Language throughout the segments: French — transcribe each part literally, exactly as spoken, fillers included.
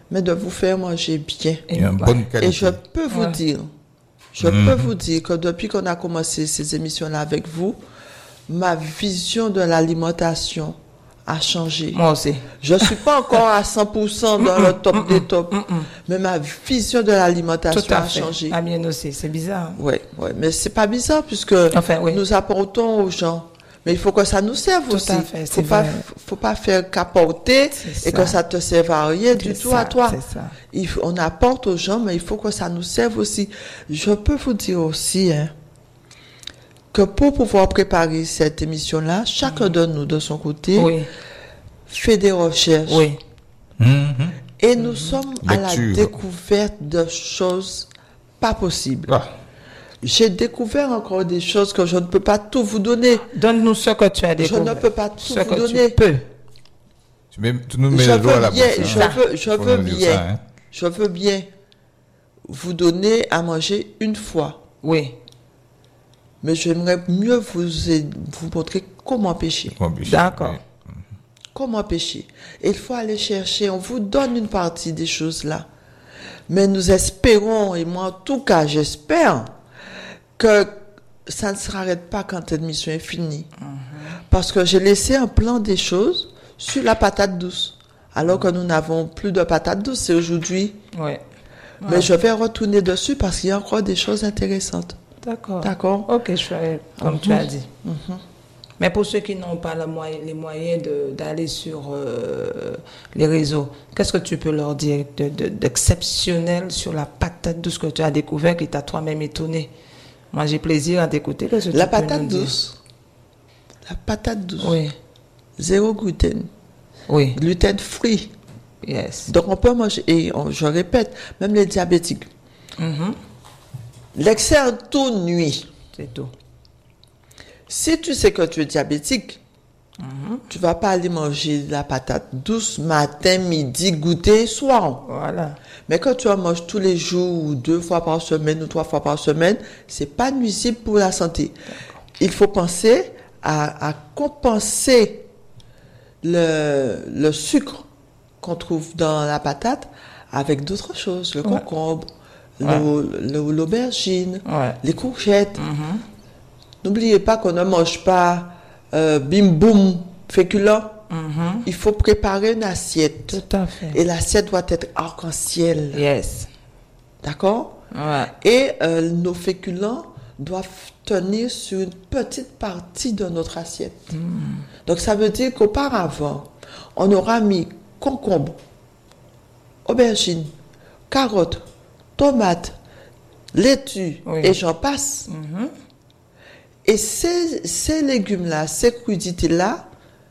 mais de vous faire manger bien. Et une bonne qualité. Et je peux vous ouais. dire, je mmh. peux vous dire que depuis qu'on a commencé ces émissions-là avec vous, ma vision de l'alimentation a changé. Moi aussi. Je ne suis pas encore à cent pour cent dans le top mm-mm, des tops, mm-mm. mais ma vision de l'alimentation a fait. changé. La mienne aussi, c'est bizarre. Oui, ouais, mais c'est pas bizarre puisque enfin, oui. nous apportons aux gens. Mais il faut que ça nous serve tout aussi. Il ne faut pas, faut pas faire qu'apporter et que ça te serve à rien c'est du tout ça, à toi. C'est ça. Il faut, on apporte aux gens, mais il faut que ça nous serve aussi. Je peux vous dire aussi, hein, que pour pouvoir préparer cette émission-là, chacun mmh. de nous, de son côté, oui. fait des recherches. Oui. Mmh. Et nous mmh. sommes Lecture. à la découverte de choses pas possibles. Ah. J'ai découvert encore des choses que je ne peux pas tout vous donner. Donne-nous ce que tu as découvert. Je ne peux pas tout ce vous que donner. Tu peux. Tu, mets, tu nous mets je le doigt à la bien, bouche. Je hein. veux, je veux bien, ça, hein. je veux bien vous donner à manger une fois. Oui. Mais j'aimerais mieux vous, vous montrer comment pêcher. Comment pêcher. D'accord. Oui. Comment pêcher. Il faut aller chercher. On vous donne une partie des choses là. Mais nous espérons, et moi en tout cas j'espère, que ça ne s'arrête pas quand l'émission est finie. Mm-hmm. Parce que j'ai laissé un plan des choses sur la patate douce. Alors que nous n'avons plus de patate douce, c'est aujourd'hui. Ouais. Mais ouais. je vais retourner dessus parce qu'il y a encore des choses intéressantes. D'accord. D'accord. Ok, je ferai comme mm-hmm. tu as dit. Mm-hmm. Mais pour ceux qui n'ont pas le moyen, les moyens de, d'aller sur euh, les réseaux, qu'est-ce que tu peux leur dire de, de, d'exceptionnel sur la patate douce que tu as découvert, qui t'a toi-même étonné? Moi, j'ai plaisir à t'écouter. Qu'est-ce que la tu peux patate nous douce. dire? La patate douce. Oui. Zéro gluten. Oui. Gluten free. Yes. Donc, on peut manger, et on, je répète, même les diabétiques. Mm-hmm. L'excès en tout nuit. C'est tout. Si tu sais que tu es diabétique, mm-hmm. tu ne vas pas aller manger de la patate douce matin, midi, goûter, soir. Voilà. Mais quand tu en manges tous les jours, ou deux fois par semaine, ou trois fois par semaine, ce n'est pas nuisible pour la santé. D'accord. Il faut penser à, à compenser le, le sucre qu'on trouve dans la patate avec d'autres choses, le ouais. concombre, ouais. le, le, l'aubergine, ouais. les courgettes. Mm-hmm. N'oubliez pas qu'on ne mange pas euh, bim boum féculent. Mm-hmm. Il faut préparer une assiette. Tout à fait. Et l'assiette doit être arc-en-ciel. Yes. D'accord? Ouais. Et euh, nos féculents doivent tenir sur une petite partie de notre assiette. Mm. Donc ça veut dire qu'auparavant, on aura mis concombre, aubergine, carottes, tomates, laitue, oui. et j'en passe. Mm-hmm. Et ces, ces légumes-là, ces crudités-là,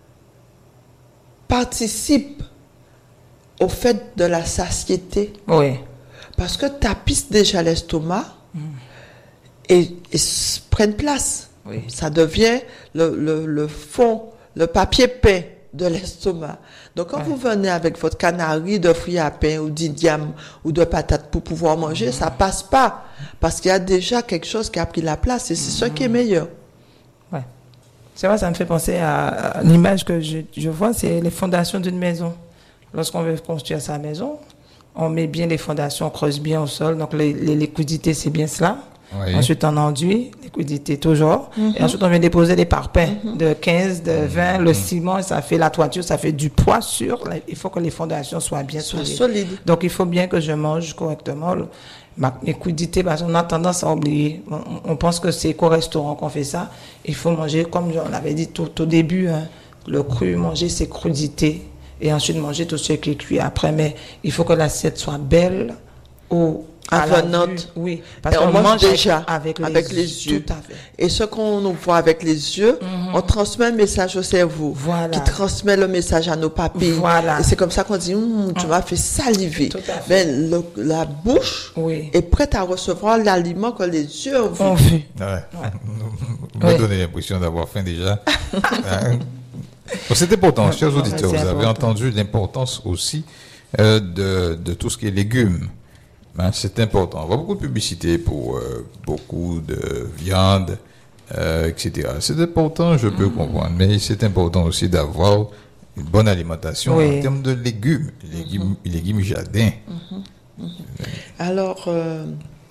participent au fait de la satiété. Oui. Parce que tapissent déjà l'estomac mm. et, et prennent place. Oui. Ça devient le, le, le fond, le papier peint de l'estomac. Donc, quand ouais. vous venez avec votre canari de fruits à pain ou d'idiame ou de patates pour pouvoir manger, mmh. ça passe pas. Parce qu'il y a déjà quelque chose qui a pris la place et c'est mmh. ce qui est meilleur. Ouais. C'est vrai, ça me fait penser à, à l'image que je, je vois, c'est les fondations d'une maison. Lorsqu'on veut construire sa maison, on met bien les fondations, on creuse bien au sol. Donc, les, les liquidités, c'est bien cela. Oui. Ensuite, on enduit, liquidité toujours. Mm-hmm. Et ensuite, on vient déposer des parpaings mm-hmm. de quinze, de vingt. Mm-hmm. Le ciment, ça fait la toiture, ça fait du poids sur. Il faut que les fondations soient bien solides. Solide. Donc, il faut bien que je mange correctement. Ma liquidité, parce qu'on a tendance à oublier. On, on pense que c'est qu'au restaurant qu'on fait ça. Il faut manger, comme on l'avait dit tout au début, hein, le cru, manger ses crudités. Et ensuite, manger tout ce qui est cuit après. Mais il faut que l'assiette soit belle au avenante. Oui, parce qu'on mange, mange déjà avec, avec les, les yeux. Tout à fait. Et ce qu'on nous voit avec les yeux, mm-hmm. on transmet un message au cerveau voilà. qui transmet le message à nos papilles. Voilà. Et c'est comme ça qu'on dit, hm, tu mm. m'as fait saliver. Tout à fait. Mais le, la bouche oui. est prête à recevoir l'aliment que les yeux ont vu. On vu. Ouais. Ouais. Vous me donnez l'impression d'avoir faim déjà. hein? C'est important, chers ouais, auditeurs, vous important. avez entendu l'importance aussi euh, de, de tout ce qui est légumes. Ben, c'est important. On voit beaucoup de publicité pour euh, beaucoup de viande, euh, et cetera. C'est important, je peux mmh. comprendre, mais c'est important aussi d'avoir une bonne alimentation Oui. en termes de légumes, légumes, mm-hmm. légumes jardins. Mm-hmm. Mm-hmm. Alors, euh,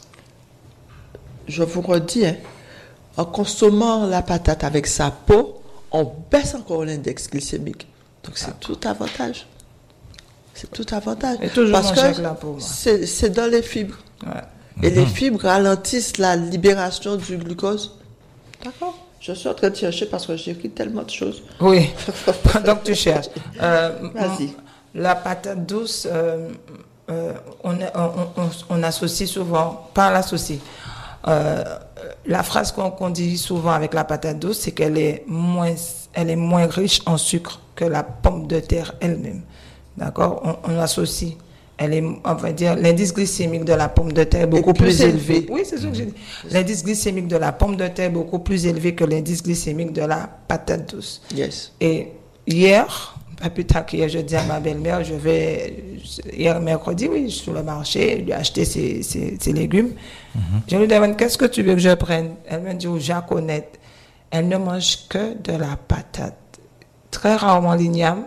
je vous redis, hein, en consommant la patate avec sa peau, on baisse encore l'index glycémique. Donc, c'est ah. tout avantage. C'est tout avantage. Et toujours parce que la peau, c'est, c'est dans les fibres. Ouais. Et mm-hmm. les fibres ralentissent la libération du glucose. D'accord? Je suis en train de chercher parce que j'écris tellement de choses. Oui, donc tu cherches. Euh, Vas-y. La patate douce, euh, euh, on, on, on, on associe souvent, pas l'associe. Euh, la phrase qu'on, qu'on dit souvent avec la patate douce, c'est qu'elle est moins, elle est moins riche en sucre que la pomme de terre elle-même. D'accord? On, on associe. Elle est, on va dire, l'indice glycémique de la pomme de terre est beaucoup plus, plus élevé. élevé. Oui, c'est ce que j'ai dit. L'indice glycémique de la pomme de terre est beaucoup plus élevé que l'indice glycémique de la patate douce. Yes. Et hier, pas plus tard qu'hier, je dis à ma belle-mère, je vais, hier mercredi, oui, sur le marché, lui acheter ses, ses, ses légumes. Mm-hmm. Je lui demande, qu'est-ce que tu veux que je prenne? Elle me dit, oh, Jaconette, elle ne mange que de la patate. Très rarement l'igname.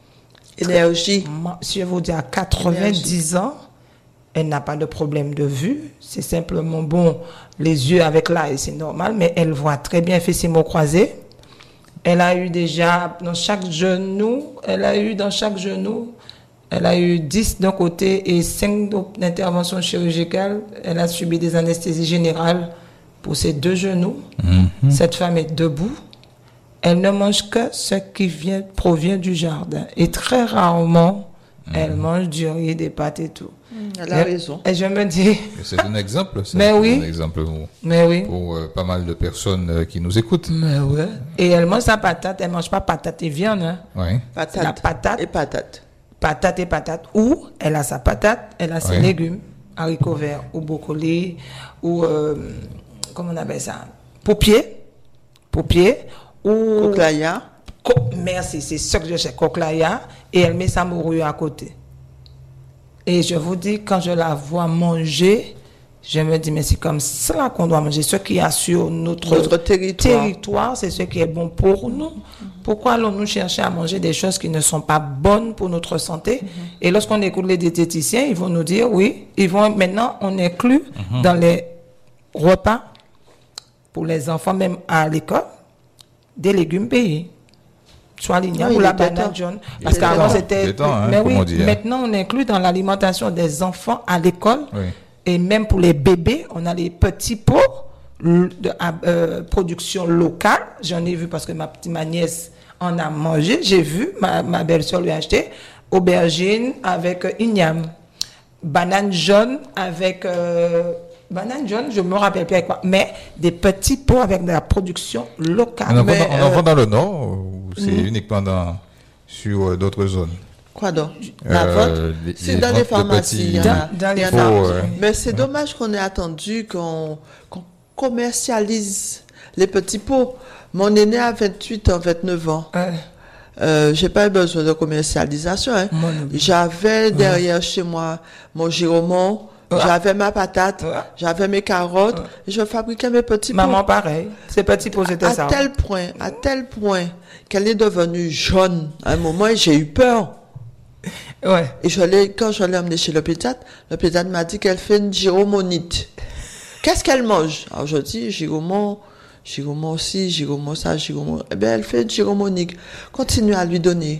Énergie. Si je vous dis à quatre-vingt-dix Énergie. Ans, elle n'a pas de problème de vue. C'est simplement bon, les yeux avec l'œil, c'est normal, mais elle voit très bien, elle fait ses mots croisés. Elle a eu déjà, dans chaque genou, elle a eu dans chaque genou, elle a eu dix d'un côté et cinq d'intervention chirurgicale. Elle a subi des anesthésies générales pour ses deux genoux. Mm-hmm. Cette femme est debout. Elle ne mange que ce qui vient, provient du jardin. Et très rarement, mmh. elle mange du riz, des pâtes et tout. Mmh, elle a et, raison. Et je me dis... C'est un exemple. C'est mais oui. un exemple pour, mais oui. pour euh, pas mal de personnes euh, qui nous écoutent. Mais ouais. Et elle mange sa patate. Elle ne mange pas patate et viande. Hein. Oui. Patate la patate. Et patate. Patate et patate. Ou elle a sa patate, elle a ses oui. légumes, haricots verts ou brocoli, ou... Euh, comment on appelle ça? Paupier. Paupier. Ou coquelaya. Co- Merci, c'est ce que je cherche, coquelaya. Et elle met sa morue à côté. Et je vous dis, quand je la vois manger, je me dis, mais c'est comme ça qu'on doit manger. Ce qui assure notre, notre territoire, territoire c'est ce qui est bon pour nous. Mm-hmm. Pourquoi allons-nous chercher à manger des choses qui ne sont pas bonnes pour notre santé? Mm-hmm. Et lorsqu'on écoute les diététiciens, ils vont nous dire, oui, ils vont maintenant, on inclut mm-hmm. dans les repas pour les enfants, même à l'école, des légumes pays, soit l'igname oui, ou la banane jaune. Parce qu'avant c'était... Temps, hein, mais oui, dit, hein. maintenant on inclut dans l'alimentation des enfants à l'école, oui. et même pour les bébés, on a les petits pots de euh, production locale. J'en ai vu parce que ma petite ma nièce en a mangé. J'ai vu, ma, ma belle-sœur lui a acheté aubergine avec euh, igname, banane jaune avec... Euh, banane jaune, je me rappelle plus avec quoi, mais des petits pots avec de la production locale. On en mais, vend dans, euh, dans le Nord ou c'est mmh. uniquement dans, sur euh, d'autres zones? Quoi donc? La euh, vente? C'est dans les pharmacies. Dans, dans les pots, euh, mais c'est ouais. dommage qu'on ait attendu qu'on, qu'on commercialise les petits pots. Mon aîné a vingt-huit ans, vingt-neuf ans. Ouais. Euh, j'ai pas eu besoin de commercialisation. Hein. Moi, J'avais derrière ouais. chez moi mon giromont. Ouais. J'avais ma patate, ouais. j'avais mes carottes, ouais. et je fabriquais mes petits pots. Maman, pareil. Ces petits pots, c'était à ça. À tel point, à tel point qu'elle est devenue jaune. À un moment, j'ai eu peur. Ouais. Et je l'ai, quand je l'ai emmenée chez le pédiatre, le pédiatre m'a dit qu'elle fait une gyromonite. Qu'est-ce qu'elle mange? Alors, je dis, gyromon, gyromon aussi, gyromon ça, gyromon. Eh bien, elle fait une gyromonique. Continue à lui donner.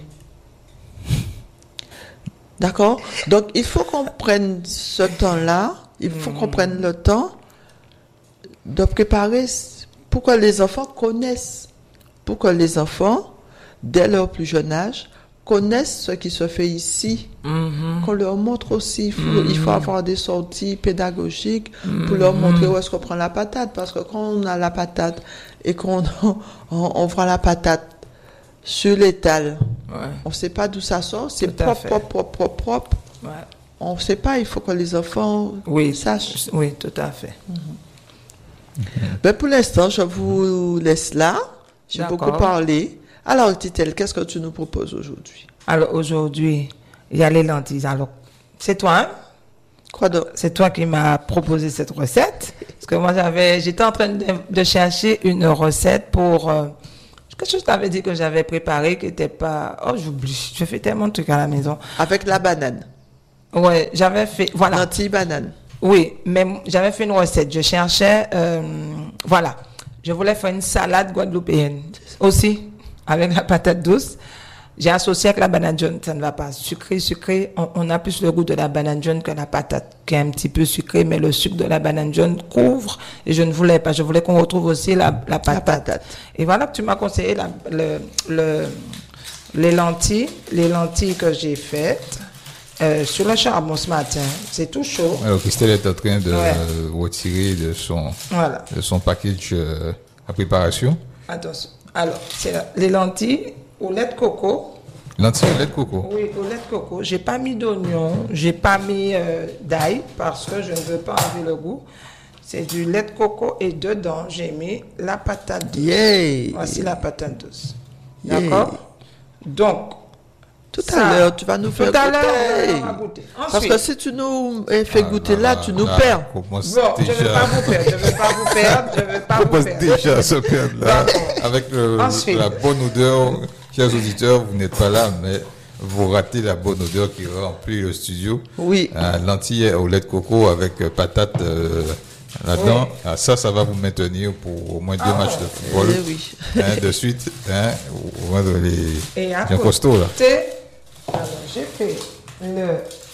D'accord? Donc, il faut qu'on prenne ce temps-là, il faut mmh. qu'on prenne le temps de préparer pour que les enfants connaissent, pour que les enfants, dès leur plus jeune âge, connaissent ce qui se fait ici. Mmh. Qu'on leur montre aussi, il faut, mmh. il faut avoir des sorties pédagogiques mmh. pour leur montrer où est-ce qu'on prend la patate. Parce que quand on a la patate et qu'on on, on voit la patate sur l'étal, ouais. on ne sait pas d'où ça sort, c'est propre, propre, propre, propre, propre. Ouais. On ne sait pas, il faut que les enfants oui. sachent. Oui, tout à fait. Mm-hmm. Mm-hmm. Ben pour l'instant, je vous laisse là. J'ai D'accord. beaucoup parlé. Alors, Titel, qu'est-ce que tu nous proposes aujourd'hui? Alors, aujourd'hui, il y a les lentilles. Alors, c'est toi, hein? Quoi donc? C'est toi qui m'as proposé cette recette. Parce que moi, j'avais, j'étais en train de, de chercher une recette pour... Euh, Qu'est-ce que je t'avais dit que j'avais préparé qui n'était pas... Oh, j'oublie. Je fais tellement de trucs à la maison. Avec la banane. Ouais, j'avais fait... Voilà. Anti-banane. Oui, mais j'avais fait une recette. Je cherchais... Euh, voilà. Je voulais faire une salade guadeloupéenne. Aussi, avec la patate douce. J'ai associé avec la banane jaune, ça ne va pas. Sucré, sucré, on, on a plus le goût de la banane jaune que la patate, qui est un petit peu sucré, mais le sucre de la banane jaune couvre, et je ne voulais pas. Je voulais qu'on retrouve aussi la, la, patate. la patate. Et voilà que tu m'as conseillé la, le, le, les lentilles, les lentilles que j'ai faites euh, sur le charbon ce matin. C'est tout chaud. Alors, Christelle est en train de ouais. retirer de son, voilà. de son package euh, à préparation. Attention. Alors, c'est la, les lentilles au lait de coco. Lentilles au lait de coco. Oui, au lait de coco. J'ai pas mis d'oignon, j'ai pas mis euh, d'ail parce que je ne veux pas enlever le goût. C'est du lait de coco et dedans j'ai mis la patate douce. Yeah. Voici la patate douce. D'accord. Yeah. Donc tout ça, à l'heure tu vas nous faire tout à goûter. On va goûter. Ensuite, parce que si tu nous fais goûter ah, là, là, tu nous là, perds. Bon, déjà... je ne veux pas vous perdre. Je ne veux pas vous perdre. Je ne veux pas vous perdre. Déjà se perdre là avec le, la bonne odeur. Chers auditeurs, vous n'êtes pas là, mais vous ratez la bonne odeur qui remplit le studio. Oui. Euh, lentilles au lait de coco avec euh, patate euh, là-dedans. Oui. Ah, ça, ça va vous maintenir pour au moins deux ah, matchs de football. Eh oui. Hein, de suite, hein, au moins de les Et à bien costauds là. Alors, j'ai fait le...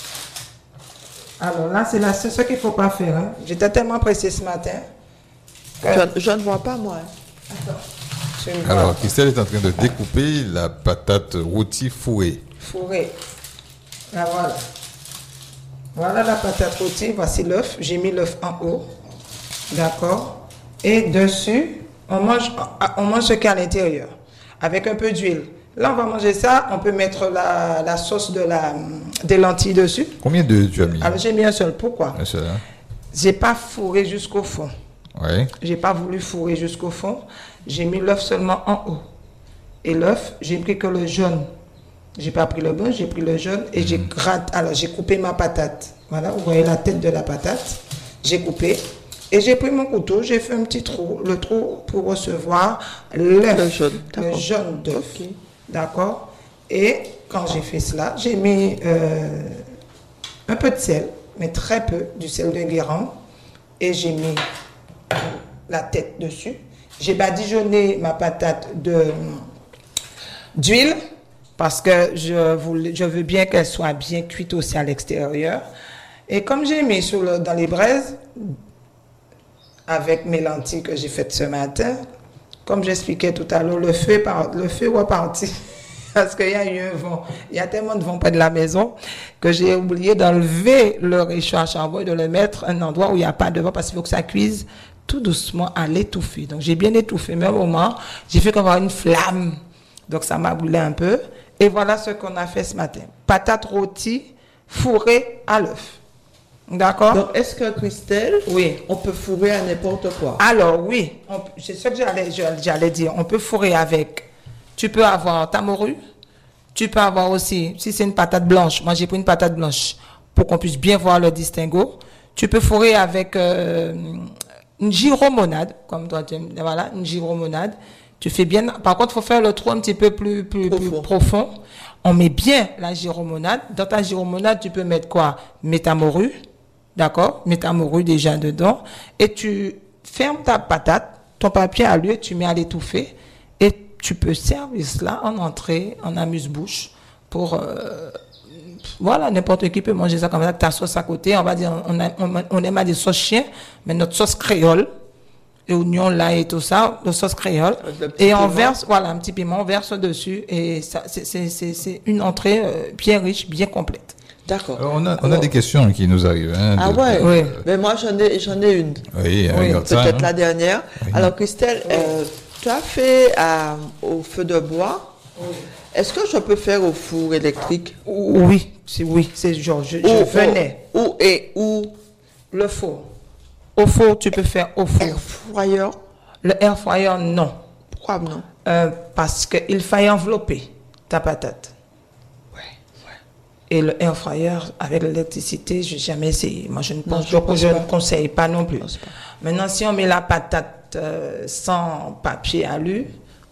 Alors là, c'est, là, c'est ce qu'il ne faut pas faire. Hein. J'étais tellement pressée ce matin. Que... Je, je ne vois pas, moi. Attends. Alors, Christelle est en train de découper la patate rôtie fourrée. Fourrée. Là, voilà. Voilà la patate rôtie. Voici l'œuf. J'ai mis l'œuf en haut. D'accord. Et dessus, on mange, on mange ce qu'il y a à l'intérieur. Avec un peu d'huile. Là, on va manger ça. On peut mettre la, la sauce de la, des lentilles dessus. Combien de tu as mis? Alors, j'ai mis un seul. Pourquoi? Un seul, hein? J'ai pas fourré jusqu'au fond. Oui. J'ai pas voulu fourrer jusqu'au fond. J'ai mis l'œuf seulement en haut. Et l'œuf, j'ai pris que le jaune. J'ai pas pris le blanc, j'ai pris le jaune et mmh. j'ai gratté. Alors, j'ai coupé ma patate. Voilà, vous voyez la tête de la patate. J'ai coupé. Et j'ai pris mon couteau, j'ai fait un petit trou. Le trou pour recevoir l'œuf. Le jaune. Le jaune d'œuf. Okay. D'accord. Et quand j'ai fait cela, j'ai mis euh, un peu de sel, mais très peu, du sel de Guérande. Et j'ai mis la tête dessus. J'ai badigeonné ma patate de, d'huile parce que je, voulais, je veux bien qu'elle soit bien cuite aussi à l'extérieur. Et comme j'ai mis sur le, dans les braises, avec mes lentilles que j'ai faites ce matin, comme j'expliquais tout à l'heure, le feu, par, le feu est reparti. Parce qu'il y a eu un vent. Il y a tellement de vent près de la maison que j'ai oublié d'enlever le réchaud à charbon et de le mettre à un endroit où il n'y a pas de vent parce qu'il faut que ça cuise tout doucement à l'étouffer. Donc, j'ai bien étouffé. Mais au moment, j'ai fait comme une flamme. Donc, ça m'a brûlé un peu. Et voilà ce qu'on a fait ce matin. Patates rôties fourrées à l'œuf. D'accord? Donc, est-ce que, Christelle, oui, on peut fourrer à n'importe quoi? Alors, oui. On, c'est ce que j'allais, j'allais dire. On peut fourrer avec... Tu peux avoir ta morue. Tu peux avoir aussi, si c'est une patate blanche, moi j'ai pris une patate blanche pour qu'on puisse bien voir le distinguo. Tu peux fourrer avec euh, une gyromonade, comme toi tu aimes, voilà, une gyromonade. Tu fais bien, par contre, il faut faire le trou un petit peu plus, plus, profond. plus profond. On met bien la gyromonade. Dans ta gyromonade, tu peux mettre quoi? Mets ta morue, d'accord? Mets ta morue déjà dedans. Et tu fermes ta patate, ton papier à lui, tu mets à l'étouffer. Et tu peux servir cela en entrée, en amuse-bouche, pour, euh, voilà, n'importe qui peut manger ça comme ça, ta sauce à côté, on va dire, on, a, on, on aime à des sauces chiens, mais notre sauce créole, et oignon, là et tout ça, la sauce créole, et on verse, voilà, un petit piment, on verse dessus, et ça, c'est, c'est, c'est, c'est une entrée euh, bien riche, bien complète. D'accord. Alors, on a, on a des questions qui nous arrivent. Hein, ah de, ouais, de, oui. Mais moi, j'en ai, j'en ai une. Oui, oui peut-être ça, hein. La dernière. Oui. Alors, Christelle, oui. euh, tu as fait euh, au feu de bois. Oui. Est-ce que je peux faire au four électrique? Oui, c'est oui, c'est genre je, je ou, venais. Où et où? Le four. Au four, tu peux faire au four. Air fryer? Le air fryer, non. Pourquoi non? euh, Parce qu'il faille envelopper ta patate. Ouais, ouais. Et le air fryer avec l'électricité, je n'ai jamais essayé. Moi, je ne pense, non, je pense je pas. ne conseille pas non plus. Pas. Maintenant, si on met la patate euh, sans papier alu,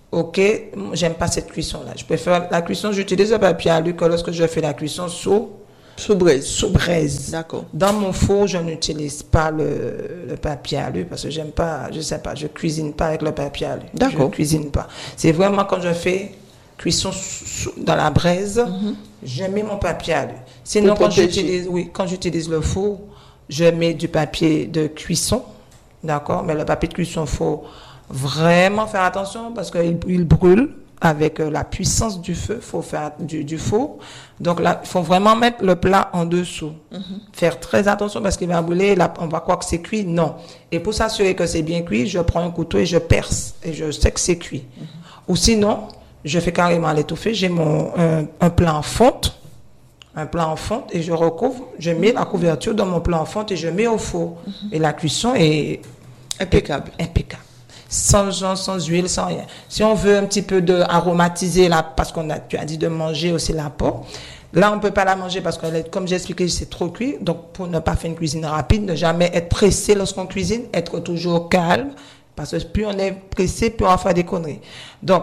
ok, j'aime pas cette cuisson-là. Je préfère la cuisson, j'utilise le papier alu que lorsque je fais la cuisson sous, sous braise. Sous braise. D'accord. Dans mon four, je n'utilise pas le, le papier alu parce que j'aime pas, je sais pas, je cuisine pas avec le papier alu. D'accord. Je cuisine pas. C'est vraiment quand je fais cuisson sous, dans la braise, mm-hmm. je mets mon papier alu. Sinon, quand j'utilise, oui, quand j'utilise le four, je mets du papier de cuisson, d'accord, mais le papier de cuisson, faut vraiment faire attention parce qu'il il brûle avec la puissance du feu, faut faire du, du four. Donc là, il faut vraiment mettre le plat en dessous. Mm-hmm. Faire très attention parce qu'il va brûler, là, on va croire que c'est cuit. Non. Et pour s'assurer que c'est bien cuit, je prends un couteau et je perce et je sais que c'est cuit. Mm-hmm. Ou sinon, je fais carrément l'étouffer. J'ai mon un, un plat en fonte, un plat en fonte et je recouvre, je mets la couverture dans mon plat en fonte et je mets au four. Mm-hmm. Et la cuisson est impeccable. Est, impeccable. Sans genre, sans huile, sans rien. Si on veut un petit peu de aromatiser la, parce qu'on a, tu as dit de manger aussi la peau. Là, on peut pas la manger parce que, comme j'ai expliqué, c'est trop cuit. Donc, pour ne pas faire une cuisine rapide, ne jamais être pressé lorsqu'on cuisine, être toujours calme. Parce que plus on est pressé, plus on va faire des conneries. Donc,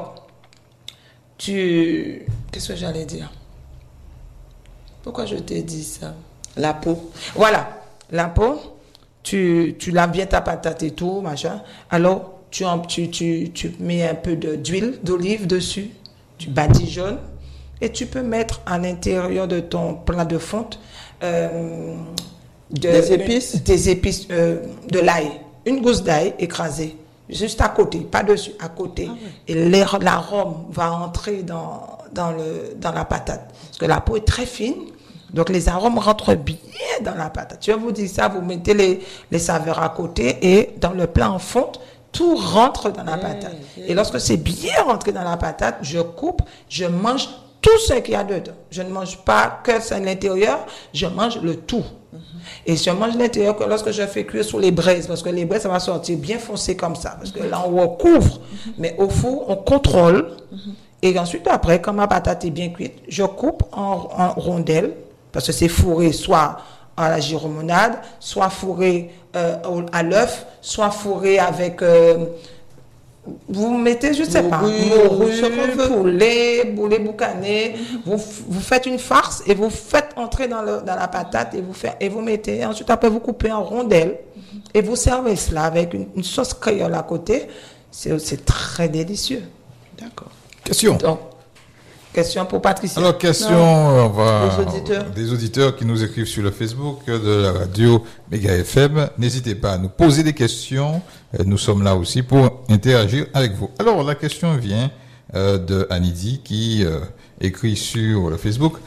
tu, qu'est-ce que j'allais dire? Pourquoi je t'ai dit ça? La peau. Voilà. La peau, tu, tu laves bien ta patate et tout, machin. Alors, Tu, tu, tu, tu mets un peu de, d'huile d'olive dessus, tu badigeonnes et tu peux mettre à l'intérieur de ton plat de fonte euh, de, des épices, des épices euh, de l'ail, une gousse d'ail écrasée, juste à côté, pas dessus, à côté. Ah ouais. Et l'air, l'arôme va entrer dans, dans, le, dans la patate. Parce que la peau est très fine, donc les arômes rentrent bien dans la patate. Je vous dis ça, vous mettez les, les saveurs à côté et dans le plat en fonte, tout rentre dans la patate. Et lorsque c'est bien rentré dans la patate, je coupe, je mange tout ce qu'il y a dedans. Je ne mange pas que c'est l'intérieur, je mange le tout. Mm-hmm. Et je mange l'intérieur que lorsque je fais cuire sur les braises, parce que les braises, ça va sortir bien foncé comme ça. Parce que là, on recouvre, mm-hmm. mais au four, on contrôle. Mm-hmm. Et ensuite, après, quand ma patate est bien cuite, je coupe en, en rondelles, parce que c'est fourré soit à la gyromonade, soit fourré euh, à l'œuf, soit fourré avec, euh, vous mettez, je ne sais pas, morue, poulet, boulet boucané, mm-hmm. vous, vous faites une farce et vous faites entrer dans, le, dans la patate et vous, faites, et vous mettez, ensuite après vous coupez en rondelles mm-hmm. et vous servez cela avec une, une sauce créole à côté, c'est, c'est très délicieux. D'accord. Question. Donc, question pour Patricia. Alors, question on va, des, auditeurs. des auditeurs qui nous écrivent sur le Facebook de la radio Méga F M. N'hésitez pas à nous poser des questions. Nous sommes là aussi pour interagir avec vous. Alors, la question vient euh, de Anidi qui euh, écrit sur le Facebook.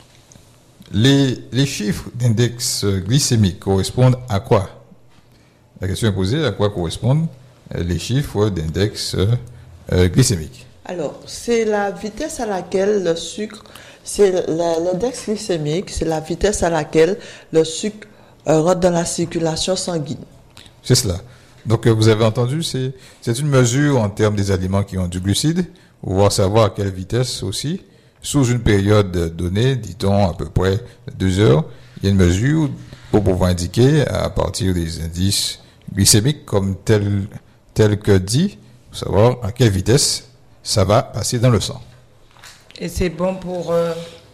Les, les chiffres d'index glycémique correspondent à quoi? La question est posée, à quoi correspondent les chiffres d'index euh, glycémique? Alors, c'est la vitesse à laquelle le sucre, c'est la, l'index glycémique, c'est la vitesse à laquelle le sucre euh, rentre dans la circulation sanguine. C'est cela. Donc, euh, vous avez entendu, c'est, c'est une mesure en termes des aliments qui ont du glucide, pour pouvoir savoir à quelle vitesse aussi, sous une période donnée, dit-on à peu près deux heures, il y a une mesure pour pouvoir indiquer à partir des indices glycémiques comme tel, tel que dit, pour savoir à quelle vitesse ça va passer dans le sang. Et c'est bon pour, euh,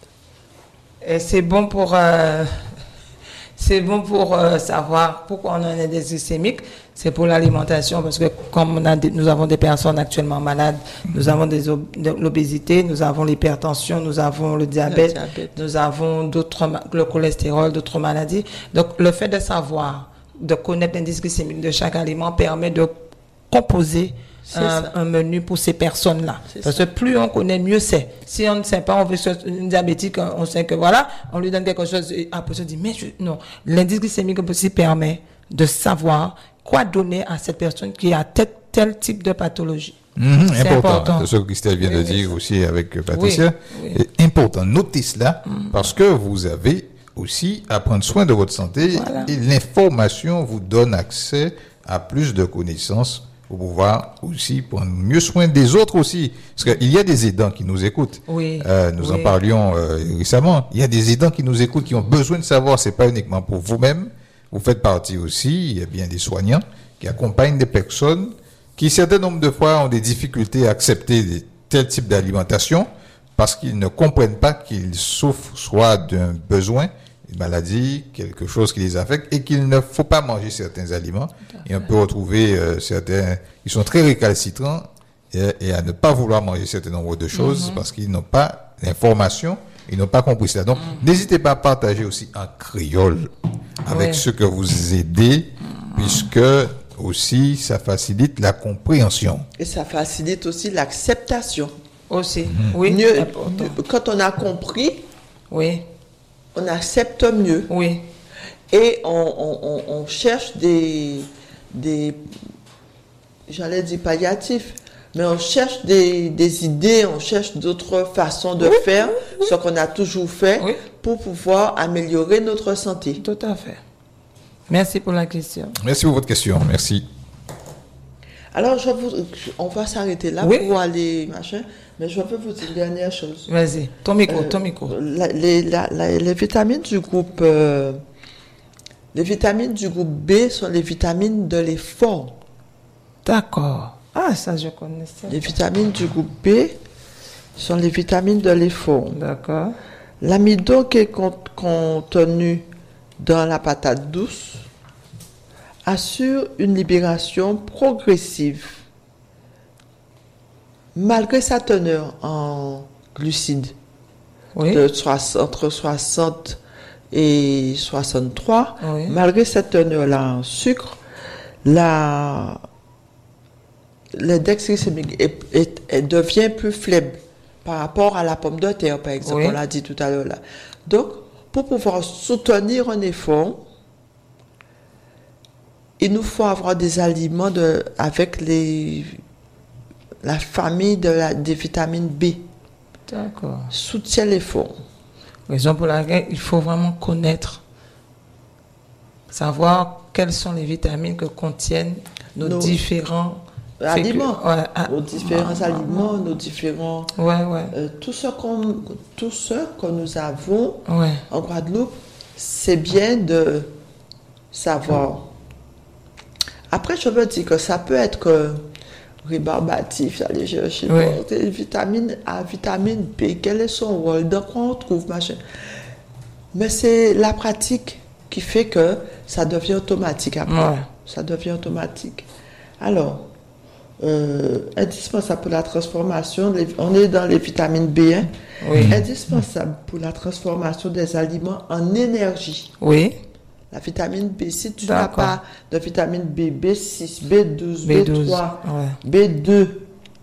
et c'est bon pour, euh, c'est bon pour euh, savoir pourquoi on a un index glycémique. C'est pour l'alimentation parce que comme on a des, nous avons des personnes actuellement malades, nous avons des ob- de l'obésité, nous avons l'hypertension, nous avons le diabète, le diabète, nous avons d'autres, le cholestérol, d'autres maladies. Donc le fait de savoir, de connaître l'indice glycémique de chaque aliment permet de composer Un, un menu pour ces personnes-là. C'est Parce ça. que plus on connaît, mieux c'est. Si on ne sait pas, on veut une diabétique, on sait que voilà, on lui donne quelque chose, et après on se dit, mais je, non. L'indice glycémique aussi permet de savoir quoi donner à cette personne qui a tel, tel type de pathologie. Mmh, c'est important. important. Ce que Christelle vient oui, de dire oui. aussi avec Patricia. Oui, oui. C'est important. Notez cela mmh. parce que vous avez aussi à prendre soin de votre santé voilà. et l'information vous donne accès à plus de connaissances pour pouvoir aussi prendre mieux soin des autres aussi. Parce qu'il y a des aidants qui nous écoutent. Oui. Euh, nous oui. en parlions euh, récemment. Il y a des aidants qui nous écoutent, qui ont besoin de savoir, c'est pas uniquement pour vous-même. Vous faites partie aussi, il y a bien des soignants qui accompagnent des personnes qui, certain nombre de fois, ont des difficultés à accepter des, tel type d'alimentation parce qu'ils ne comprennent pas qu'ils souffrent soit d'un besoin, une maladie, quelque chose qui les affecte et qu'il ne faut pas manger certains aliments. Et on peut retrouver euh, certains, ils sont très récalcitrants et, et à ne pas vouloir manger un certain nombre de choses mm-hmm. parce qu'ils n'ont pas l'information, ils n'ont pas compris cela. Donc, mm-hmm. n'hésitez pas à partager aussi en créole avec ouais. ceux que vous aidez, mm-hmm. puisque aussi ça facilite la compréhension. Et ça facilite aussi l'acceptation. Aussi, mm-hmm. oui. Mieux, quand on a compris, oui. on accepte mieux. Oui. Et on, on, on, on cherche des, des, j'allais dire palliatifs, mais on cherche des, des idées, on cherche d'autres façons de oui, faire, oui, oui. ce qu'on a toujours fait, oui. pour pouvoir améliorer notre santé. Tout à fait. Merci pour la question. Merci pour votre question. Merci. Alors, je vous, on va s'arrêter là oui. pour aller, machin, mais je veux vous dire une dernière chose. Vas-y, ton micro, euh, ton micro. La, les, la, la, les vitamines du groupe, euh, les vitamines du groupe B sont les vitamines de l'effort. D'accord. Ah, ça, je connaissais. Les vitamines du groupe B sont les vitamines de l'effort. D'accord. L'amidon qui est contenu dans la patate douce assure une libération progressive, malgré sa teneur en glucides, oui. de soixante, entre soixante et soixante-trois, oui. malgré cette teneur-là en sucre, la, l'index glycémique est, est, est, devient plus faible par rapport à la pomme de terre, par exemple, oui. on l'a dit tout à l'heure là. Donc, pour pouvoir soutenir un effort, il nous faut avoir des aliments de, avec les, la famille de la, des vitamines B. D'accord. Soutient l'effort. Raison pour laquelle il faut vraiment connaître, savoir quelles sont les vitamines que contiennent nos, nos différents aliments, que, ouais, ah, nos différents ah, aliments, ah, nos différents, ouais, ouais. Euh, tout ce qu'on, tout ce que nous avons ouais. en Guadeloupe, c'est bien de savoir. Après, je veux dire que ça peut être que rébarbatif, aller chercher oui. des vitamines A, vitamine B, quel est son rôle, dans quoi on trouve, machin. Mais c'est la pratique qui fait que ça devient automatique après. Ouais. Ça devient automatique. Alors, euh, indispensable pour la transformation, les, on est dans les vitamines B, hein, oui. indispensable pour la transformation des aliments en énergie. Oui. La vitamine B, si tu D'accord. n'as pas de vitamine B, B six, B douze, B douze, B trois, ouais. B deux,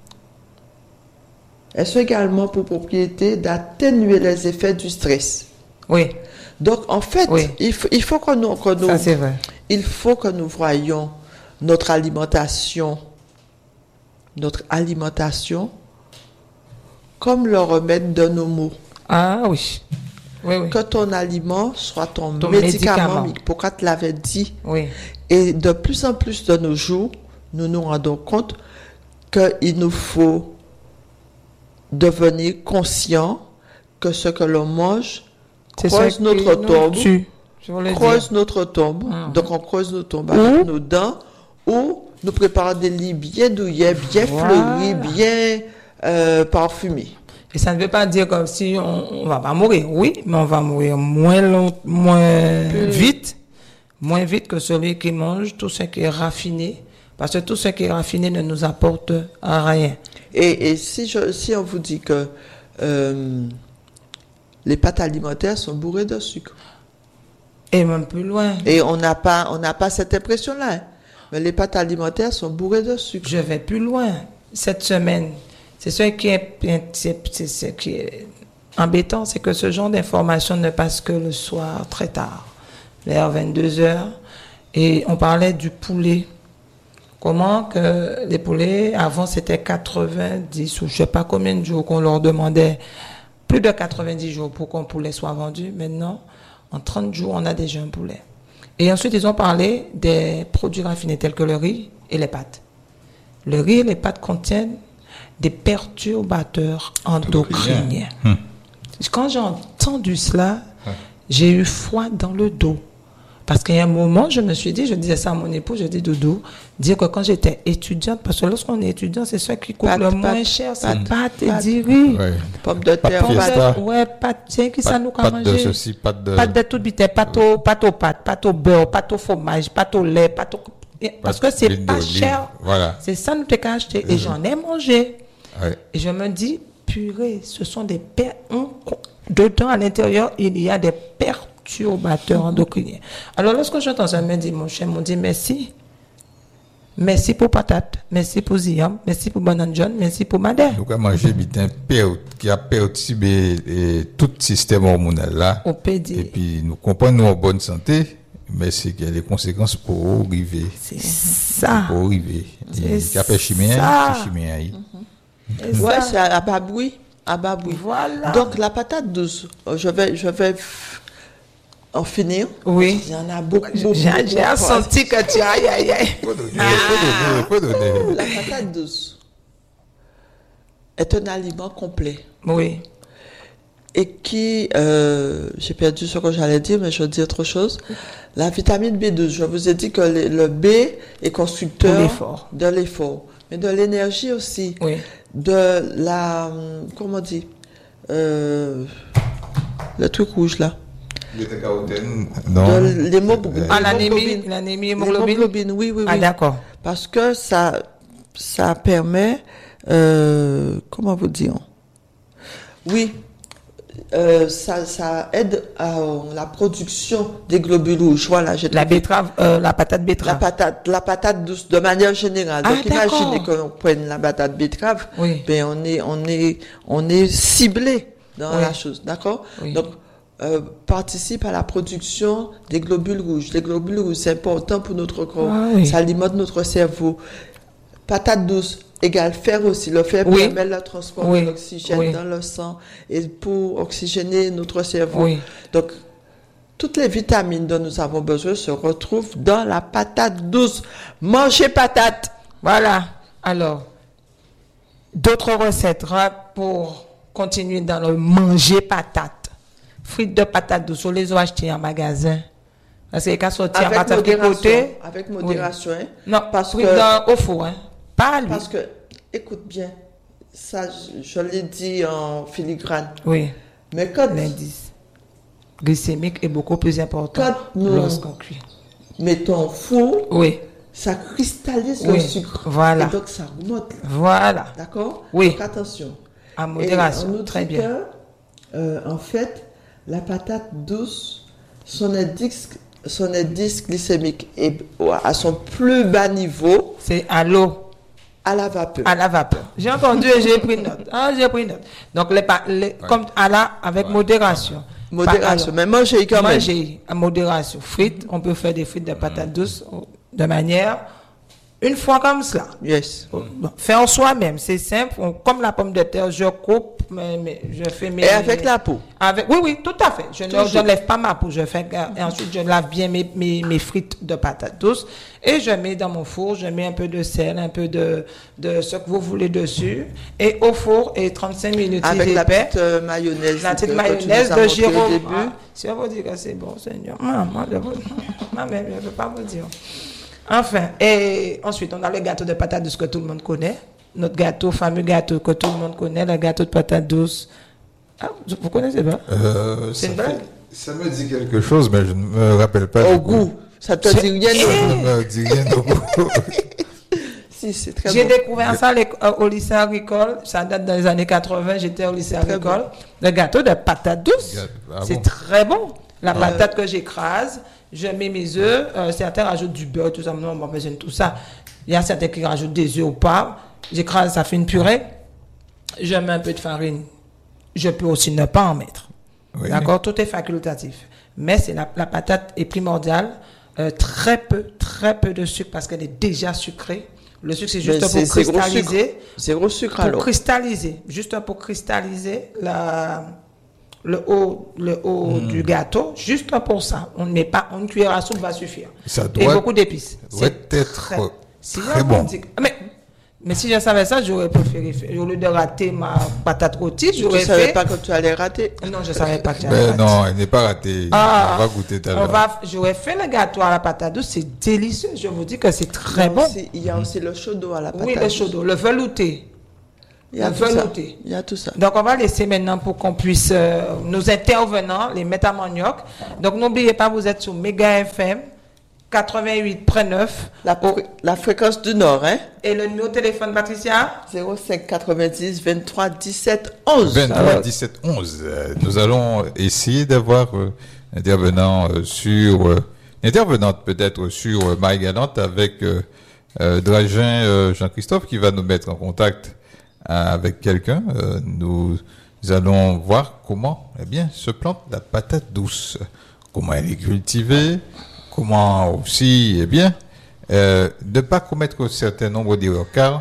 elles sont également pour propriété d'atténuer les effets du stress. Oui. Donc, en fait, oui. il, faut, il faut que nous, que nous, Ça, c'est vrai. il faut que nous voyions notre alimentation, notre alimentation comme le remède de nos maux. Ah oui. Oui, oui. Que ton aliment soit ton, ton médicament, médicament. Hippocrate l'avait dit. Oui. Et de plus en plus de nos jours, nous nous rendons compte qu'il nous faut devenir conscient que ce que l'on mange creuse notre tombe. Creuse notre tombe. Mmh. Donc on creuse nos tombes avec mmh. nos dents ou nous préparons des lits bien douillets, bien voilà. fleuris, bien euh, parfumés. Et ça ne veut pas dire comme si on, on va pas mourir, oui, mais on va mourir moins long, moins Plus. vite, moins vite que celui qui mange tout ce qui est raffiné, parce que tout ce qui est raffiné ne nous apporte rien. Et, et si, je, si on vous dit que euh, les pâtes alimentaires sont bourrées de sucre. Et même plus loin. Et on n'a pas, on n'a pas cette impression-là. Hein. Mais les pâtes alimentaires sont bourrées de sucre. Je vais plus loin. Cette semaine, c'est ce qui est, c'est, c'est ce qui est embêtant, c'est que ce genre d'information ne passe que le soir, très tard, vers vingt-deux heures. Et on parlait du poulet. Comment que les poulets, avant c'était quatre-vingt-dix ou je sais pas combien de jours qu'on leur demandait, plus de quatre-vingt-dix jours pour qu'un poulet soit vendu. Maintenant, en trente jours, on a déjà un poulet. Et ensuite, ils ont parlé des produits raffinés tels que le riz et les pâtes. Le riz et les pâtes contiennent des perturbateurs endocriniens. Hum. Quand j'ai entendu cela, hum. j'ai eu froid dans le dos. Parce qu'il y a un moment, je me suis dit, je disais ça à mon époux, je dis, Doudou, dire que quand j'étais étudiante, parce que lorsqu'on est étudiant, c'est ça qui coûte Pâte, le pâte, moins cher, c'est pâte, pâte et pâte. du riz. Ouais. Pommes de terre, Pâte pâte. fiesta. Ouais, pâte, c'est qui ça nous a Pâte de mangé. ceci, pâte de... Pâte de toute vitesse, pâte au, pâte au pâte, pâte au beurre, pâte au fromage, pâte au lait, pâte au... Parce que c'est d'huile pas d'olive. cher. Voilà. C'est ça nous t'ai acheté. Et j'en ai mangé. Ouais. Et je me dis, purée, ce sont des per... on- dedans, à l'intérieur, il y a des perturbateurs endocriniens. Alors, lorsque j'entends ça, je me dis, mon cher, me dit merci. Merci pour patate, merci pour ziam, merci pour banane jaune, merci pour madère. Donc, à manger, bitin, per- qui a perturbé eh, tout le système hormonal là. On peut dire. Et puis, nous comprenons nous en bonne santé, mais c'est qu'il y a des conséquences pour arriver. C'est ça. Pour arriver. C'est Il y a pas chimien, ça. c'est chimien. hein. Et Ouais, ça, c'est à baboui. À baboui. Voilà. Donc, la patate douce, euh, je vais, je vais f- en finir. Oui. Il y en a beaucoup, beaucoup. J'ai beaucoup j'ai à faire. senti que tu aïe aïe aïe. Faut donner, faut donner, faut donner. La patate douce est un aliment complet Oui. et qui, euh, j'ai perdu ce que j'allais dire, mais je dis autre chose. La vitamine B douze, je vous ai dit que le, le B est constructeur De l'effort. de l'effort, mais de l'énergie aussi, Oui. de la, hum, comment on dit, euh, le truc rouge là, Bêta-carotène, de non. l'hémoglobine. Ah, l'anémie, l'anémie hémoglobine. L'hémoglobine, oui, oui, oui. Ah, d'accord. Parce que ça, ça permet, euh, comment vous dire? Oui, euh, ça, ça aide à euh, la production des globules rouges. Voilà, j'ai La trouvé. betterave, euh, la patate La betterave. patate, la patate douce de manière générale. Ah, Donc, d'accord. imaginez qu'on prenne la patate betterave. Oui. Ben, on est, on est, on est ciblé dans Oui. la chose. D'accord? Oui. Donc, euh, participe à la production des globules rouges. Les globules rouges, c'est important pour notre corps. Ah, oui. Ça alimente notre cerveau. Patate douce égale fer aussi. Le fer Oui. permet le transport Oui. de l'oxygène Oui. dans le sang et pour oxygéner notre cerveau. Oui. Donc, toutes les vitamines dont nous avons besoin se retrouvent dans la patate douce. Mangez patate. Voilà. Alors, d'autres recettes ra- pour continuer dans le manger patate. Frites de patate douce, on les a achetées en magasin. Parce qu'il y a qu'à sortir à Avec partir de modération. côté. Avec modération. hein. Non, Parce frites que- dans- au four, hein. Pas à lui. Parce que, écoute bien, ça, je, je l'ai dit en filigrane. Oui. Mais quand, L'indice glycémique est beaucoup plus important Quand nous- lorsqu'on cuit. mettons four, Oui. ça cristallise Oui, le sucre. voilà. Et donc, ça remonte. Voilà. D'accord? Oui. Donc, attention. À Et modération. on nous Très dit bien. que, euh, en fait, la patate douce, son indice, son indice glycémique est à son plus bas niveau C'est à l'eau, à la vapeur. à la vapeur. J'ai entendu et j'ai pris note. Ah, j'ai pris note. Donc, les, pa- les- comme à la, avec Ouais. modération. Modération. Pas- Mais mangez quand même. Manger à modération. Frites, on peut faire des frites de patates douces de manière, une fois comme cela. Yes. Bon, faire soi-même, c'est simple. On- comme la pomme de terre, je coupe, mais, mais je fais mes. Et avec la peau. Avec, oui, oui, tout à fait. Je ne Toujours. je ne lève pas ma peau. Je fais, et ensuite, je lave bien mes, mes, mes frites de patates douces et je mets dans mon four. Je mets un peu de sel, un peu de, de ce que vous voulez dessus. Et au four, et trente-cinq minutes, Avec il la est fait. petite euh, mayonnaise. La petite que- que tu mayonnaise nous as de montré au Jérôme. début. Ah, si on vous dit que c'est bon, Seigneur. Maman, je vous- maman, je ne peux pas vous dire. Enfin, et ensuite, on a le gâteau de patates douces que tout le monde connaît. Notre gâteau, fameux gâteau que tout le monde connaît, le gâteau de patates douces. Ah, vous connaissez pas? Euh, C'est ça une blague? fait- Ça me dit quelque chose, mais je ne me rappelle pas. Au du goût. Ça te C'est- dit rien? Eh, non? Je ne me dis rien au goût. Si, c'est très J'ai bon. découvert ça à l'éco- euh, au lycée agricole. Ça date dans les années quatre-vingts. J'étais au lycée Très agricole. Le gâteau de patates douces. Ah c'est bon? très bon. La patate que j'écrase, je mets mes œufs. euh, certains rajoutent du beurre, tout ça. Non, moi, j'aime tout ça. Il y a certains qui rajoutent des œufs ou pas. J'écrase, ça fait une purée. Je mets un peu de farine. Je peux aussi ne pas en mettre. Oui. D'accord? Tout est facultatif. Mais c'est la, la patate est primordiale. Euh, très peu, très peu de sucre parce qu'elle est déjà sucrée. Le sucre, c'est Mais juste pour c'est- c'est gros cristalliser. sucre. Zéro sucre Pour alors. cristalliser. Juste pour cristalliser la, le haut, le haut Hmm. du gâteau. Juste pour ça. On ne met pas, une cuillère à soupe va suffire. Ça Et doit- beaucoup d'épices. ça doit C'est être très, si très on bon. dit- mais Mais si je savais ça, j'aurais préféré faire. Au lieu de rater ma patate rôtie, j'aurais fait... Tu ne savais pas que tu allais rater? Non, je ne savais pas que tu allais rater. Non, elle n'est pas ratée. Ah, on va goûter tout à l'heure. Va... J'aurais fait le gâteau à la patate douce, c'est délicieux. Je vous dis que c'est très bon. Aussi, il y a aussi le chaud d'eau à la patate douce. Oui, le chaud d'eau, le velouté. Il y a le tout velouté. Ça. Il y a tout ça. Donc, on va laisser maintenant pour qu'on puisse, euh, nos intervenants, les mettre à manioc. Donc, n'oubliez pas, vous êtes sur Méga F M. quatre-vingt-huit virgule neuf. La, oh. la fréquence du Nord, hein? Et le numéro de téléphone, Patricia? zéro cinq quatre-vingt-dix vingt-trois dix-sept onze. vingt-trois dix-sept onze. Euh, nous allons essayer d'avoir euh, intervenant euh, sur, euh, intervenante peut-être sur euh, Marie-Galante avec euh, euh, Dragin euh, Jean-Christophe qui va nous mettre en contact euh, avec quelqu'un. Euh, nous allons voir comment, eh bien, se plante la patate douce. Comment elle est cultivée. Comment aussi, eh bien, euh, ne pas commettre un certain nombre d'erreurs, car,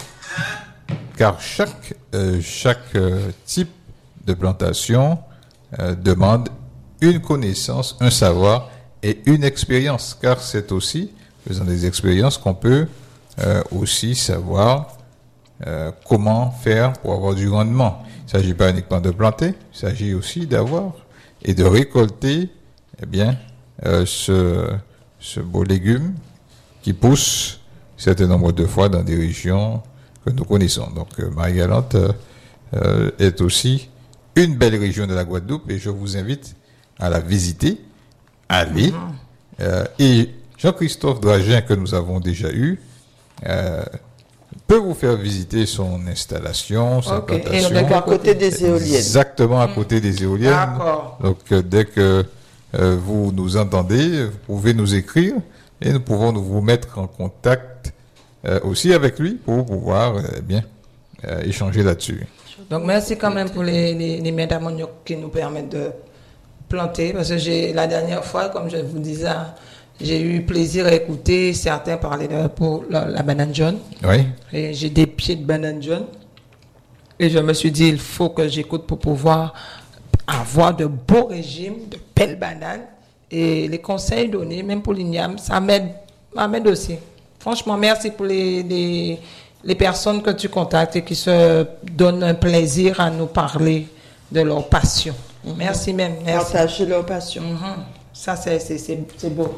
car chaque, euh, chaque euh, type de plantation euh, demande une connaissance, un savoir et une expérience, car c'est aussi, faisant des expériences, qu'on peut euh, aussi savoir euh, comment faire pour avoir du rendement. Il ne s'agit pas uniquement de planter, il s'agit aussi d'avoir et de récolter, eh bien, Euh, ce, ce beau légume qui pousse un certain nombre de fois dans des régions que nous connaissons. Donc euh, Marie-Galante euh, euh, est aussi une belle région de la Guadeloupe et je vous invite à la visiter. Allez. Mm-hmm. Euh, et Jean-Christophe Dragin, que nous avons déjà eu, euh, peut vous faire visiter son installation, sa okay. Et plantation. donc à côté des éoliennes. Exactement à côté des éoliennes. D'accord. Donc euh, dès que Euh, vous nous entendez, vous pouvez nous écrire et nous pouvons nous vous mettre en contact euh, aussi avec lui pour pouvoir euh, bien euh, échanger là-dessus. Donc merci quand même pour les, les, les mètres à manioc qui nous permettent de planter, parce que j'ai la dernière fois, comme je vous disais, j'ai eu plaisir à écouter certains parler de pour la, la banane jaune. Oui. Et j'ai des pieds de banane jaune et je me suis dit il faut que j'écoute pour pouvoir avoir de beaux régimes, de belles bananes, et les conseils donnés, même pour l'igname, ça m'aide, ça m'aide aussi. Franchement, merci pour les, les, les personnes que tu contactes et qui se donnent un plaisir à nous parler de leur passion. Mm-hmm. Merci même. Merci. Partager leur passion. Mm-hmm. Ça, c'est, c'est, c'est, c'est beau.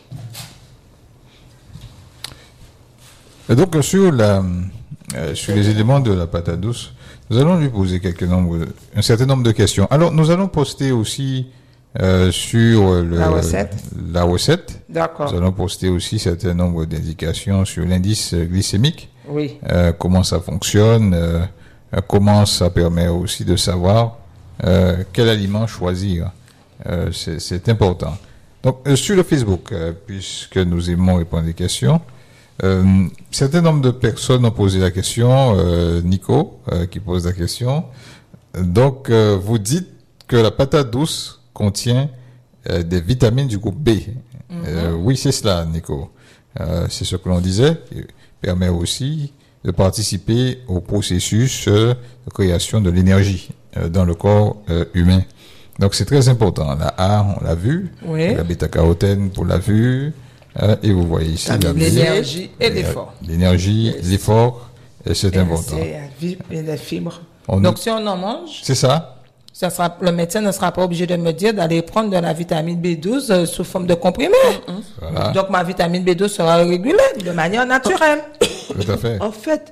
Et donc, sur, la, euh, sur les éléments de la patate douce, nous allons lui poser quelques nombres, un certain nombre de questions. Alors, nous allons poster aussi euh, sur le, la recette. La recette. D'accord. Nous allons poster aussi un certain nombre d'indications sur l'indice glycémique. Oui. Euh, comment ça fonctionne, euh, comment ça permet aussi de savoir euh, quel aliment choisir. Euh, c'est, c'est important. Donc, euh, sur le Facebook, euh, puisque nous aimons répondre des questions, Euh, un certain nombre de personnes ont posé la question, euh, Nico euh, qui pose la question. Donc, euh, vous dites que la patate douce contient euh, des vitamines du groupe B. Mm-hmm. Euh, oui, c'est cela, Nico. Euh, c'est ce que l'on disait, qui permet aussi de participer au processus euh, de création de l'énergie euh, dans le corps euh, humain. Donc, c'est très important. La A, on l'a vu. Oui. La bêta-carotène, on l'a vu. Euh, et vous voyez ici la l'énergie et l'effort. L'énergie, yes. l'effort, et c'est et important. C'est et les fibres. On Donc, nous... si on en mange, c'est ça. Ça sera, le médecin ne sera pas obligé de me dire d'aller prendre de la vitamine B douze euh, sous forme de comprimé. Voilà. Donc, ma vitamine B douze sera régulée de manière naturelle. Tout à fait. En fait,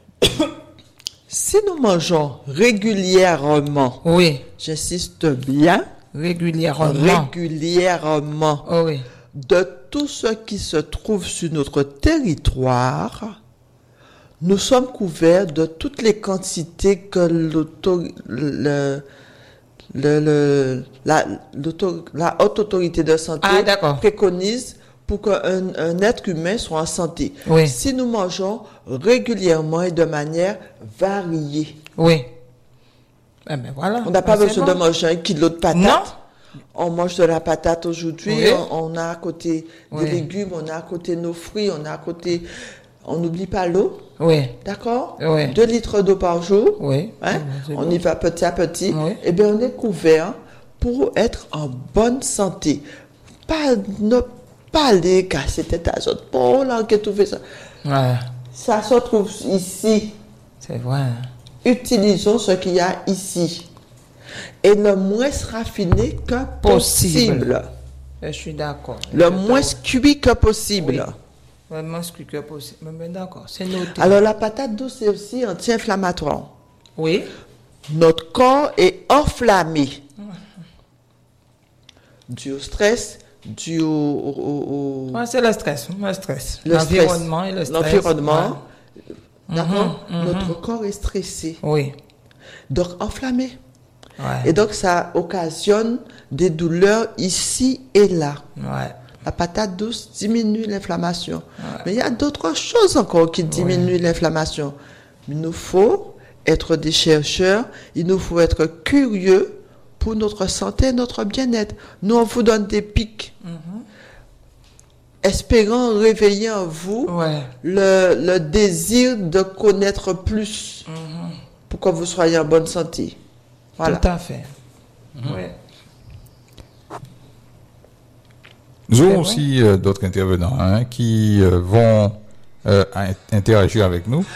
si nous mangeons régulièrement, oui, j'insiste bien, régulièrement, régulièrement, oh, oui. de tout ce qui se trouve sur notre territoire, nous sommes couverts de toutes les quantités que l'auto, le, le, le, la, la haute autorité de santé ah, préconise pour qu'un un être humain soit en santé. Oui. Si nous mangeons régulièrement et de manière variée. Oui. Eh ben voilà. On n'a pas ben besoin bon. de manger un kilo de patates. Non. On mange de la patate aujourd'hui, oui. on, on a à côté des oui. légumes, on a à côté nos fruits, on a à côté... On n'oublie pas l'eau. Oui. D'accord? Oui. Deux litres d'eau par jour. Oui. Hein? Oui, on y va petit à petit. Oui. Eh bien, on est couvert pour être en bonne santé. Pas, ne pas aller casser tête à autres. Bon, là, que tout fait ça. Ouais. ça se trouve ici. C'est vrai. Hein? Utilisons ce qu'il y a ici. Et le moins raffiné que possible. possible. Je suis d'accord. Le je moins cuit que possible. Oui. Le moins cuit que possible. Mais d'accord, c'est noté. Alors la patate douce est aussi anti-inflammatoire. Oui. Notre corps est enflammé. Mmh. Dû au stress, dû au... au, au... Ouais, c'est le stress. Le stress. L'environnement et le stress. L'environnement. Ouais. D'accord. Mmh, mmh. Notre corps est stressé. Oui. Donc enflammé. Ouais. Et donc, ça occasionne des douleurs ici et là. Ouais. La patate douce diminue l'inflammation. Ouais. Mais il y a d'autres choses encore qui diminuent ouais. l'inflammation. Il nous faut être des chercheurs, il nous faut être curieux pour notre santé, notre bien-être. Nous, on vous donne des pics. Mm-hmm. Espérant réveiller en vous ouais. le, le désir de connaître plus mm-hmm. pour que vous soyez en bonne santé. Voilà. Tout à fait. Mmh. Oui. Nous avons aussi euh, d'autres intervenants hein, qui euh, vont euh, interagir avec nous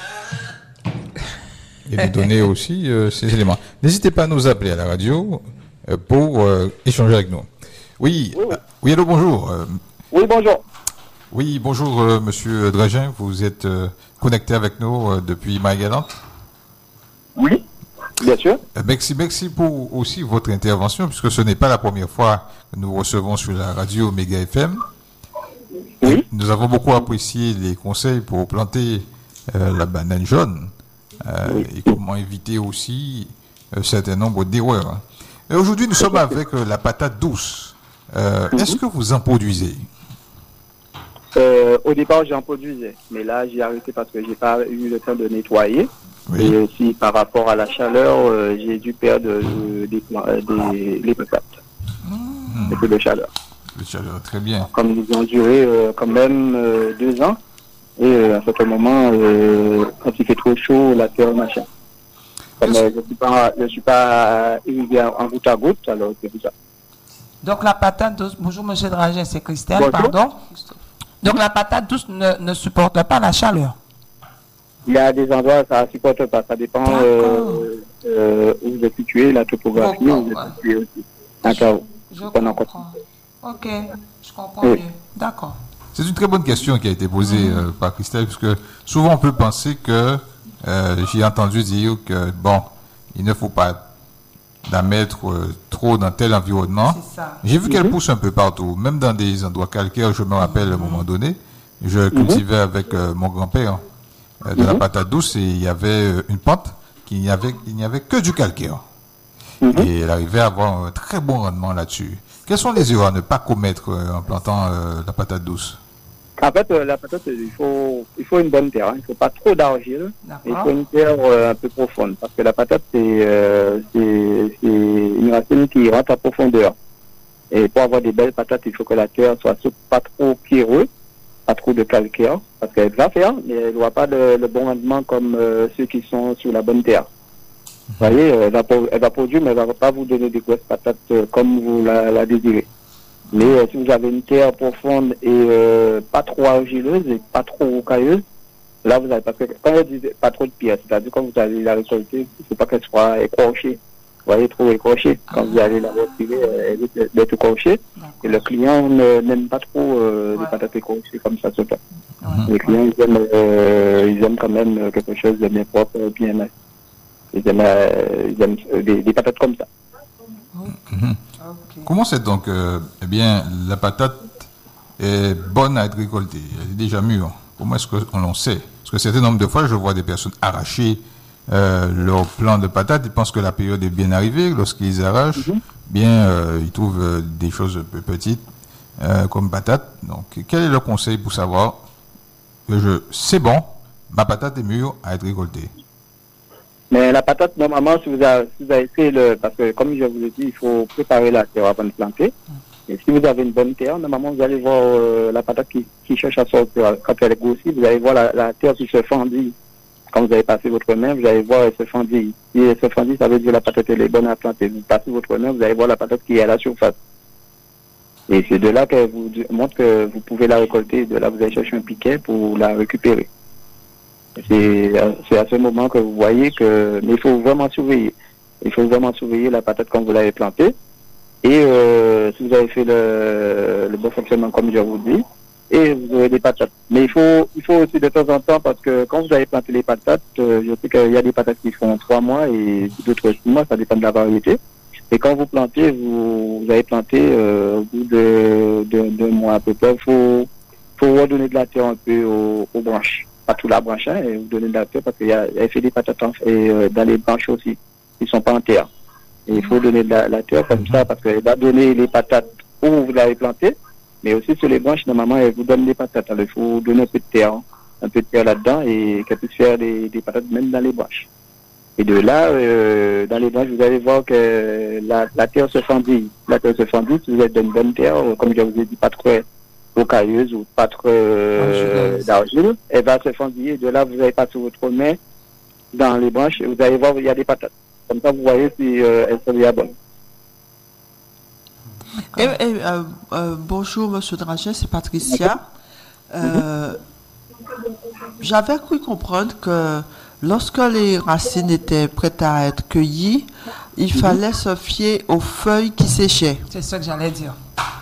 et nous donner aussi euh, ces éléments. N'hésitez pas à nous appeler à la radio euh, pour euh, échanger avec nous. Oui, oui, oui. Euh, oui allô, bonjour. Euh, oui, bonjour. Oui, bonjour, euh, monsieur Dragin. Vous êtes euh, connecté avec nous euh, depuis Marie-Galante? Oui. Bien sûr. Merci, merci pour aussi votre intervention, puisque ce n'est pas la première fois que nous recevons sur la radio Méga F M. Oui. Nous avons beaucoup apprécié les conseils pour planter euh, la banane jaune euh, oui. et comment éviter aussi un certain nombre d'erreurs. Et aujourd'hui, nous sommes avec euh, la patate douce. Euh, mm-hmm. Est-ce que vous en produisez? euh, Au départ, j'en produisais, mais là, j'ai arrêté parce que j'ai pas eu le temps de nettoyer. Oui. Et aussi, par rapport à la chaleur, euh, j'ai dû perdre euh, des, euh, des, les patates. Mmh. Et de chaleur. De chaleur, très bien. Comme ils ont duré euh, quand même euh, deux ans. Et euh, à un certain moment, euh, quand il fait trop chaud, la terre machin. Comme euh, je ne suis pas, je suis pas irrigué en goutte à goutte, alors c'est tout ça. Donc la patate douce, bonjour monsieur Dragin, c'est Christelle, bonjour. Pardon. Donc la patate douce ne, ne supporte pas la chaleur. Il y a des endroits ça ne supporte pas, ça dépend euh, euh, où vous êtes situé, la topographie, où vous êtes situé aussi. D'accord. Je, je comprends. Ok, je comprends oui. mieux. D'accord. C'est une très bonne question qui a été posée mmh. euh, par Christelle, parce que souvent on peut penser que, euh, j'ai entendu dire que, bon, il ne faut pas la mettre euh, trop dans tel environnement. J'ai vu mmh. qu'elle pousse un peu partout, même dans des endroits calcaires, je me rappelle mmh. à un moment donné, je cultivais mmh. avec euh, mon grand-père. Euh, de mmh. la patate douce et il y avait euh, une pente qui n'y avait, il n'y avait que du calcaire. Mmh. Et elle arrivait à avoir un très bon rendement là-dessus. Quelles sont les erreurs à ne pas commettre euh, en plantant euh, la patate douce? En fait, euh, la patate, il faut, il faut une bonne terre. Hein. Il ne faut pas trop d'argile. Il faut une terre euh, un peu profonde. Parce que la patate, c'est, euh, c'est, c'est une racine qui rentre à profondeur. Et pour avoir des belles patates, il faut que la terre soit pas trop pierreuse, pas trop de calcaire. Parce qu'elle va faire, mais elle n'aura pas le, le bon rendement comme euh, ceux qui sont sur la bonne terre. Vous voyez, elle va, elle va produire, mais elle ne va pas vous donner des grosses patates euh, comme vous la, la désirez. Mais euh, si vous avez une terre profonde et euh, pas trop argileuse et pas trop rocailleuse, là vous avez, parce que quand on dit pas trop de pierre, c'est-à-dire quand vous allez la récolter, il ne faut pas qu'elle soit écorchée. Vous voyez, trop écorchée. Quand vous allez la retirer, elle est d'être écorchée. Et le client n'aime pas trop euh, ouais. les patates écorchées comme ça se fait. Ouais. Les clients, ils aiment, euh, ils aiment quand même quelque chose de bien propre, bien nice. Ils aiment, euh, ils aiment euh, des, des patates comme ça. Mm-hmm. Okay. Comment c'est donc, euh, eh bien, la patate est bonne à être récoltée? Elle est déjà mûre. Comment est-ce qu'on l'on sait? Parce que certains nombre de fois, je vois des personnes arracher euh, leur plant de patates. Ils pensent que la période est bien arrivée. Lorsqu'ils arrachent, mm-hmm. bien, euh, ils trouvent euh, des choses un peu petites euh, comme patates. Donc, quel est le conseil pour savoir que je, c'est bon, ma patate est mûre à être récoltée? Mais la patate, normalement, si vous avez, si vous avez fait le, parce que comme je vous ai dit, il faut préparer la terre avant de planter. Et si vous avez une bonne terre, normalement, vous allez voir euh, la patate qui, qui cherche à sortir. Quand elle grossit, vous allez voir la, la terre qui se fendit. Quand vous avez passé votre main, vous allez voir elle se fendit. Si elle se fendit, ça veut dire que la patate elle est bonne à planter. Vous passez votre main, vous allez voir la patate qui est à la surface. Et c'est de là qu'elle vous montre que vous pouvez la récolter. De là, vous allez chercher un piquet pour la récupérer. C'est, c'est à ce moment que vous voyez que, mais il faut vraiment surveiller. Il faut vraiment surveiller la patate quand vous l'avez plantée. Et euh, si vous avez fait le, le bon fonctionnement comme je vous dis, et vous aurez des patates. Mais il faut, il faut aussi de temps en temps, parce que quand vous avez planté les patates, euh, je sais qu'il y a des patates qui font trois mois et d'autres six mois, ça dépend de la variété. Et quand vous plantez, vous, vous avez planté euh, au bout de, de, de mois à peu près, il faut, faut redonner de la terre un peu aux, aux branches. Pas toute la branche, hein, et vous donnez de la terre parce qu'il y a, il y a fait des patates en, et, euh, dans les branches aussi. Ils sont pas en terre. Et il faut donner de la, la terre comme ça parce qu'elle va donner les patates où vous l'avez planté, mais aussi sur les branches, normalement, elle vous donne les patates. Alors, il faut donner un peu de terre, hein, un peu de terre là-dedans et qu'elle puisse faire des, des patates même dans les branches. Et de là, euh, dans les branches, vous allez voir que la, la terre se fendille. La terre se fendille, si vous êtes dans une bonne terre, comme je vous ai dit, pas trop rocailleuse ou pas trop euh, d'argile, elle va se fendiller. De là, vous allez passer votre main dans les branches et vous allez voir qu'il y a des patates. Comme ça, vous voyez si euh, elles sont bien bonnes. Et, et, euh, euh, bonjour, Monsieur Draget, c'est Patricia. Euh, J'avais cru comprendre que lorsque les racines étaient prêtes à être cueillies, il mm-hmm. fallait se fier aux feuilles qui séchaient. C'est ça que j'allais dire.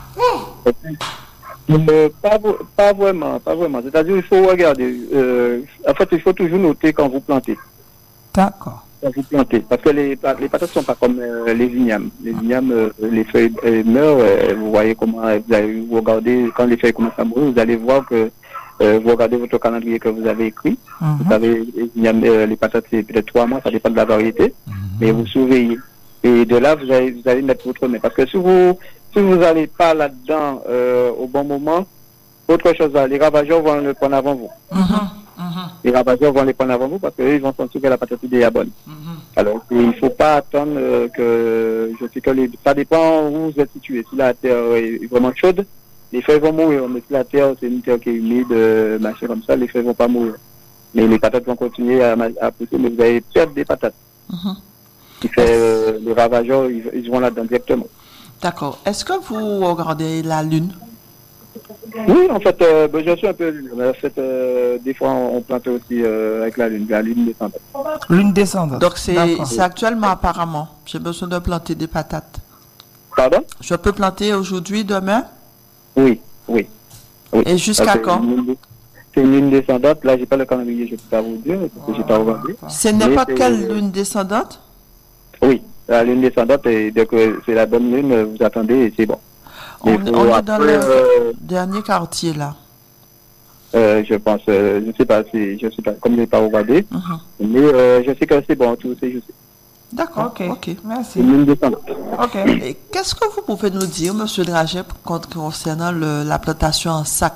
Euh, pas, pas vraiment, pas vraiment. C'est-à-dire, il faut regarder. Euh, en fait, il faut toujours noter quand vous plantez. D'accord. Quand vous plantez. Parce que les, les patates ne sont pas comme euh, les ignames. Les ignames, euh, les feuilles euh, meurent. Euh, vous voyez comment vous, allez, vous regardez, quand les feuilles commencent à mourir, vous allez voir que euh, vous regardez votre calendrier que vous avez écrit. Mm-hmm. Vous savez, les, ignames, euh, les patates, c'est peut-être trois mois, ça dépend de la variété. Mm-hmm. Mais vous surveillez. Et de là, vous allez, vous allez mettre votre main. Parce que si vous si vous n'allez pas là-dedans euh, au bon moment, autre chose, les ravageurs vont le prendre avant vous. Mm-hmm. Mm-hmm. Les ravageurs vont les prendre avant vous parce qu'ils vont sentir que la patate est déjà bonne. Mm-hmm. Alors, il ne faut pas attendre euh, que, je sais que les, ça dépend où vous êtes situé. Si la terre est vraiment chaude, les feuilles vont mourir. Mais si la terre, c'est une terre qui est humide, euh, machin comme ça, les feuilles ne vont pas mourir. Mais les patates vont continuer à, à pousser, mais vous allez perdre des patates. Mm-hmm. Fait, euh, les ravageurs, ils, ils vont là-dedans directement. D'accord. Est-ce que vous regardez la lune? Oui, en fait, euh, ben, je suis un peu lune. En fait, euh, des fois, on plante aussi euh, avec la lune, la lune descendante. Lune descendante. Donc, c'est, c'est actuellement apparemment. J'ai besoin de planter des patates. Pardon? Je peux planter aujourd'hui, demain? Oui, oui. oui. Et jusqu'à c'est quand? Une, c'est une lune descendante. Là, j'ai pas le calendrier, je ne peux pas vous dire, parce que j'ai pas regardé. C'est n'importe quelle lune descendante? Oui, la lune descendante, et dès que c'est la bonne lune, vous attendez et c'est bon. On, on est dans le euh, dernier quartier là. Euh, je pense, euh, je ne sais pas si, je sais pas, comme je n'ai pas regardé, uh-huh. mais euh, je sais que c'est bon, tout c'est juste. D'accord, ok, ok, merci. Ok. Et qu'est-ce que vous pouvez nous dire, Monsieur Draget, concernant le, la plantation en sac?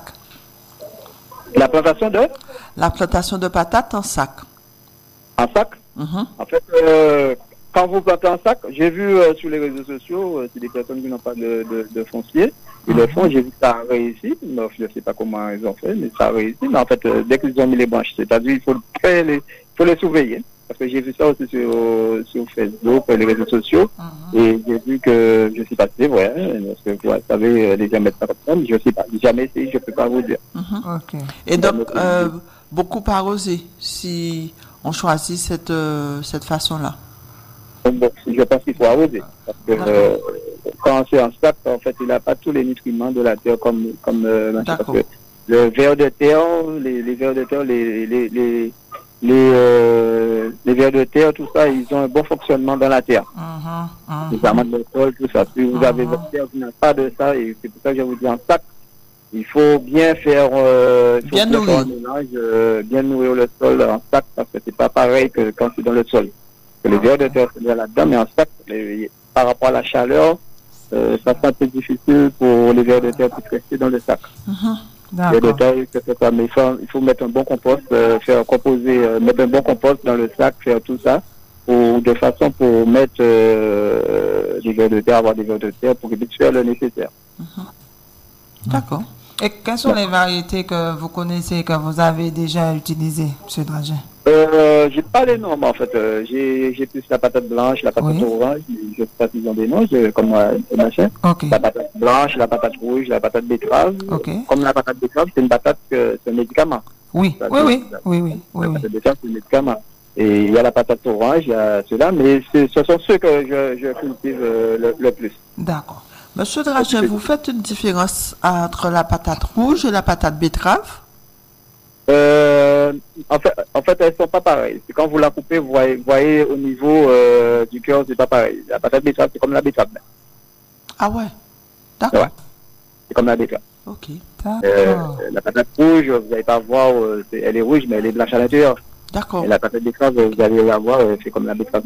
La plantation de? La plantation de patates en sac. En sac? Uh-huh. En fait, euh, quand vous plantez en sac, j'ai vu euh, sur les réseaux sociaux, euh, c'est des personnes qui n'ont pas de, de, de foncier, ils le font, j'ai vu que ça a réussi, donc je ne sais pas comment ils ont fait, mais ça a réussi, mais en fait, euh, dès qu'ils ont mis les branches, c'est-à-dire il faut, les, faut les surveiller, parce que j'ai vu ça aussi sur, sur Facebook, les réseaux sociaux, uh-huh. et j'ai vu que, je ne sais pas si c'est vrai, hein, parce que vous savez, les gens mettent ça comme ça, mais je ne sais pas, jamais essayé, je ne peux pas vous dire. Uh-huh. Okay. Et donc, euh, beaucoup arroser si on choisit cette, euh, cette façon-là? Bon, je pense qu'il faut arroser. Parce que euh, quand c'est en sac, en fait, il n'a pas tous les nutriments de la terre comme, comme euh, parce que le ver de terre, les, les vers de terre, les, les, les, les, euh, les vers de terre, tout ça, ils ont un bon fonctionnement dans la terre. Uh-huh, uh-huh. Les amants de sol, tout ça. Si vous uh-huh. avez votre terre qui n'a pas de ça, et c'est pour ça que je vous dis en sac, il faut bien faire, euh, il faut bien, bien nourrir. faire un ménage, euh, bien nourrir le sol en sac, parce que c'est pas pareil que quand c'est dans le sol. Les vers de terre sont là-dedans, mais en sac, les, par rapport à la chaleur, euh, ça sera un peu difficile pour les vers de terre pour rester dans le sac. Uh-huh. Les vers de terre, c'est ça, mais il faut, il faut mettre un bon compost, euh, faire composer, euh, mettre un bon compost dans le sac, faire tout ça, pour, de façon pour mettre euh, des vers de terre, avoir des vers de terre pour qu'ils puissent faire le nécessaire. Uh-huh. D'accord. Et quelles sont les variétés que vous connaissez, que vous avez déjà utilisées, M. Draget? Euh, j'ai pas les noms, en fait. Euh, j'ai, j'ai plus la patate blanche, la patate oui. orange, je sais pas s'ils ont des noms, je, comme moi, machin. Okay. La patate blanche, la patate rouge, la patate betterave. Okay. Comme la patate betterave, c'est une patate, que, c'est un médicament. Oui, oui, oui, oui, oui, oui. La patate betterave, c'est un médicament. Et il y a la patate orange, il y a ceux-là, mais ce sont ceux que je, je cultive le, le plus. D'accord. Monsieur Dragin, vous faites une différence entre la patate rouge et la patate betterave? euh, en, fait, en fait, elles ne sont pas pareilles. Quand vous la coupez, vous voyez, vous voyez au niveau euh, du cœur, c'est pas pareil. La patate betterave, c'est comme la betterave. Ah ouais, d'accord. Ouais. C'est comme la betterave. Ok, d'accord. Euh, la patate rouge, vous n'allez pas voir, euh, c'est, elle est rouge, mais elle est blanche à l'intérieur. D'accord. Et la patate betterave, vous allez la voir, euh, c'est comme la betterave.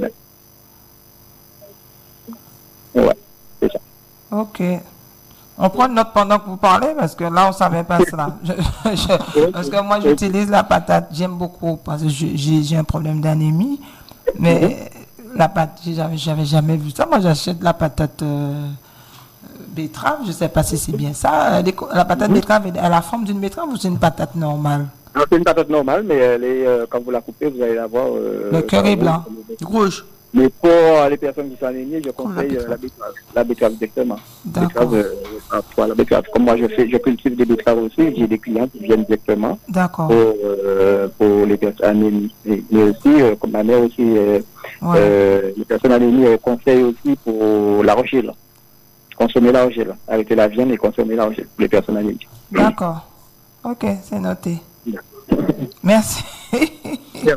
Ouais, c'est ça. Ok. On prend note pendant que vous parlez, parce que là, on ne savait pas cela. Je, je, parce que moi, j'utilise la patate, j'aime beaucoup, parce que j'ai, j'ai un problème d'anémie, mais la patate, j'avais, j'avais jamais vu ça. Moi, j'achète la patate euh, betterave, je ne sais pas si c'est bien ça. La patate betterave, elle a la forme d'une betterave ou c'est une patate normale? Non, c'est une patate normale, mais elle est, euh, quand vous la coupez, vous allez la voir. Euh, le cœur est blanc. Rouge. Mais pour les personnes qui sont anémiées, je conseille oh, la betterave. La betterave, directement. D'accord. Betterave, euh, la betterave. Comme moi, je fais, je cultive des betteraves aussi. J'ai des clients qui viennent directement. D'accord. Pour, euh, pour les personnes anémies. Mais aussi, euh, comme ma mère aussi, euh, ouais. euh, les personnes anémies euh, conseillent aussi pour l'argile. Consommer l'argile. Arrêter la viande et consommer l'argile pour les personnes anémies. D'accord. Ok, c'est noté. Merci. y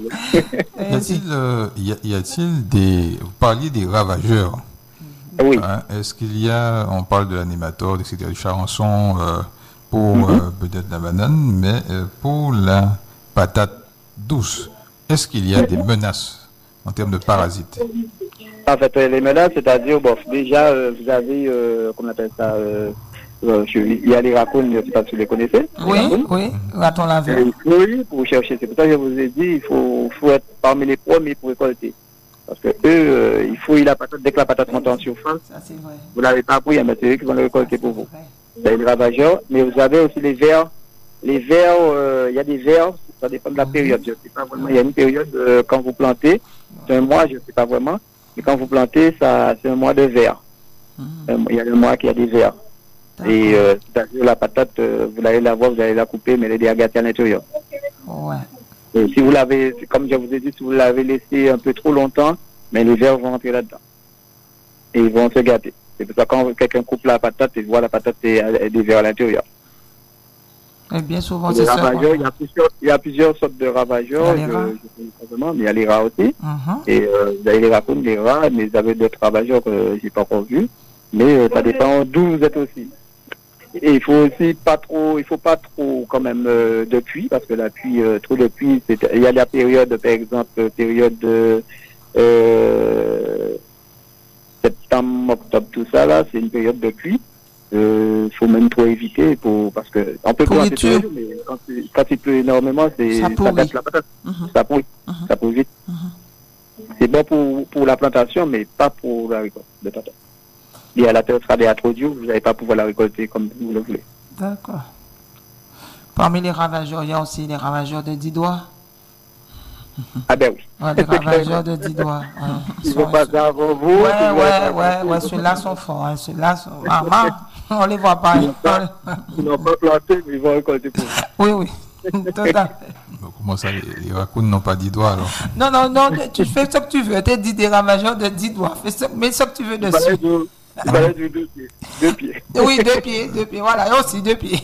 a-t-il, euh, y, a, y a-t-il des... Vous parliez des ravageurs. Oui. Hein, est-ce qu'il y a... On parle de l'animateur, et cetera, du charançon euh, pour mm-hmm. euh, peut-être la banane, mais euh, pour la patate douce, est-ce qu'il y a des menaces en termes de parasites? En fait, les menaces, c'est-à-dire, bon, déjà, euh, vous avez, euh, comment on appelle ça euh, Euh, je, il y a les raccoons, je ne sais pas si vous les connaissez. Oui, oui, raton laveur. Oui, pour chercher. C'est pour ça que je vous ai dit, il faut, faut être parmi les premiers pour récolter. Parce que eux, euh, il faut la patate, dès que la patate monte en surface, ça, c'est vrai. Vous ne l'avez pas pris, mais c'est eux qui vont le récolter ça, pour vous. Vous avez les ravageurs, mais vous avez aussi les vers. Les vers, euh, il y a des vers, ça dépend de la période. Je ne sais pas vraiment. Il y a une période, euh, quand vous plantez, c'est un mois, je ne sais pas vraiment, mais quand vous plantez, ça, c'est un mois de vers. Mmh. Euh, il y a un mois qui a des vers. Et euh, la patate, euh, vous allez la voir, vous allez la couper, mais elle est déjà gâtée à l'intérieur. Ouais. Et si vous l'avez, comme je vous ai dit, si vous l'avez laissé un peu trop longtemps, mais les vers vont entrer là-dedans. Et ils vont se gâter. C'est pour ça que quand quelqu'un coupe la patate, il voit la patate et des vers à l'intérieur. Et bien souvent, c'est ça. Il y a plusieurs, il y a plusieurs sortes de ravageurs. Je, je sais pas, mais il y a les rats aussi. Uh-huh. Et euh, vous avez les raccoons, les rats, mais vous avez d'autres ravageurs que je n'ai pas encore vus. Mais euh, ça dépend d'où vous êtes aussi. Et il faut aussi pas trop, il faut pas trop quand même euh, de pluie, parce que la pluie, euh, trop de pluie, c'est, il y a la période, par exemple, période de euh, septembre, octobre, tout ça là, c'est une période de pluie. Il euh, faut même trop éviter pour, parce que on peut planter tout, mais quand, quand il pleut énormément, c'est ça pourrit. Ça, la patate. Mm-hmm. ça pourrit, mm-hmm. ça pourrit vite. Mm-hmm. C'est bon pour pour la plantation, mais pas pour la récolte de patate. Et à la terre sera déjà trop dure, vous n'allez pas pouvoir la récolter comme vous le voulez. D'accord. Parmi les ravageurs, il y a aussi les ravageurs de dix doigts. Ah ben oui. Ouais, les ravageurs de dix doigts. Ouais. Ils vont passer avant vous. Ouais, ouais, ouais, ouais, ceux-là sont forts. Hein. Ceux-là sont... Maman, on les voit pas. Ils n'ont pas planté, mais ils vont récolter pour vous. Oui, oui. Tout à fait. Comment ça, les, les raccoons n'ont pas dix doigts alors? Non, non, non, tu fais ce que tu veux. Tu dis des ravageurs de dix doigts. Fais ce, mets ce que tu veux dessus. Il fallait deux pieds. Deux pieds. Oui, deux pieds, deux pieds. Voilà, et aussi deux pieds.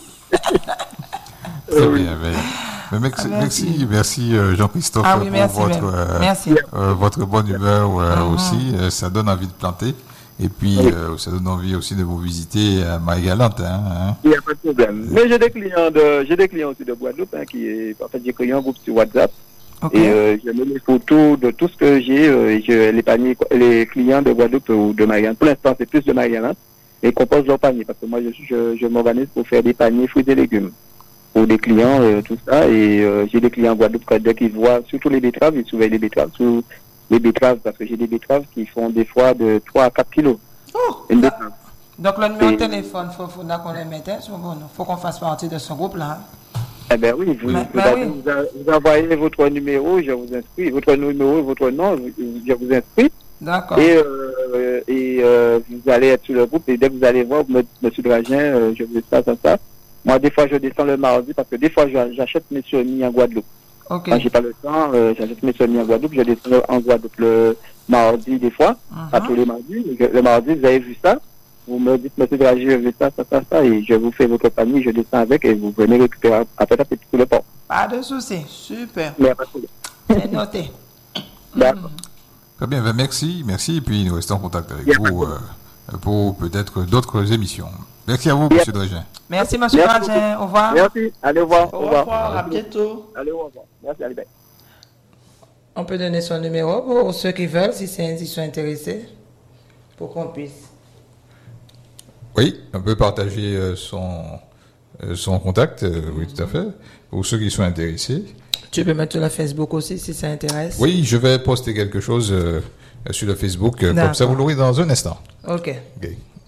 Très bien, bien. Mais merci, merci, merci Jean-Christophe ah oui, merci, pour votre, euh, merci. Euh, votre bonne humeur euh, mm-hmm. aussi. Euh, ça donne envie de planter. Et puis, oui. euh, ça donne envie aussi de vous visiter à Marie-Galante. Hein, hein. Il n'y a pas de problème. Mais j'ai des clients de, j'ai des clients aussi de Guadeloupe, hein, qui est, en fait, j'ai créé un groupe sur WhatsApp. Okay. Et euh, je mets les photos de tout ce que j'ai, euh, et je, les paniers, les clients de Guadeloupe ou de Marie-Galante. Pour l'instant, c'est plus de Marie-Galante. Et ils composent leurs paniers, parce que moi, je, je, je m'organise pour faire des paniers fruits et légumes pour des clients, euh, tout ça. Et euh, j'ai des clients en Guadeloupe, dès qu'ils voient, surtout les betteraves, ils surveillent les betteraves, sous les betteraves, parce que j'ai des betteraves qui font des fois de trois à quatre kilos. Oh, une betterave. Donc le numéro de téléphone, il faut, faut qu'on le mette, il bon, faut qu'on fasse partie de ce groupe-là. Hein. Eh bien oui, vous, mais, vous, bah avez, oui. vous, a, vous envoyez votre numéro, je vous inscris, votre numéro et votre nom, je vous inscris. D'accord. Et, euh, et euh, vous allez être sur le groupe, et dès que vous allez voir, M. Dragin, euh, je vous dis ça, ça, ça. Moi, des fois, je descends le mardi parce que des fois, j'achète mes semis en Guadeloupe. Okay. Quand j'ai pas le temps, euh, j'achète mes semis en Guadeloupe. Je descends en Guadeloupe le mardi, des fois, uh-huh. pas tous les mardis. Le mardi, vous avez vu ça. Vous me dites, monsieur Draghi, je veux ça, ça, ça, ça, et je vous fais votre panier, je descends avec et vous venez récupérer après ça, c'est tout le port. Pas de souci. Super. Mais pas de problème. C'est noté. D'accord. Très bien, ben merci, merci, et puis nous restons en contact avec yeah, vous euh, pour peut-être d'autres émissions. Merci à vous, yeah. monsieur Dragin. Merci, monsieur Dragin. Au revoir. Merci. Allez, au revoir. Au revoir. Au revoir. À bientôt. Allez, au revoir. Merci, allez, bye. On peut donner son numéro pour ceux qui veulent, si ils sont intéressés, pour qu'on puisse. Oui, on peut partager euh, son, euh, son contact, euh, oui, tout à fait, pour ceux qui sont intéressés. Tu peux mettre sur la Facebook aussi, si ça intéresse. Oui, je vais poster quelque chose euh, sur le Facebook, euh, comme ça vous l'aurez dans un instant. Ok. Ok.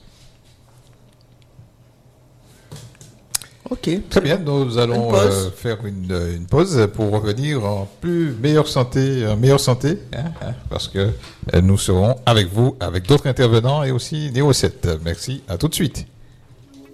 Ok. Très bien, nous allons une euh, faire une, une pause pour revenir en plus meilleure santé, en meilleure santé, hein, hein, parce que euh, nous serons avec vous, avec d'autres intervenants et aussi Néo sept. Merci, à tout de suite.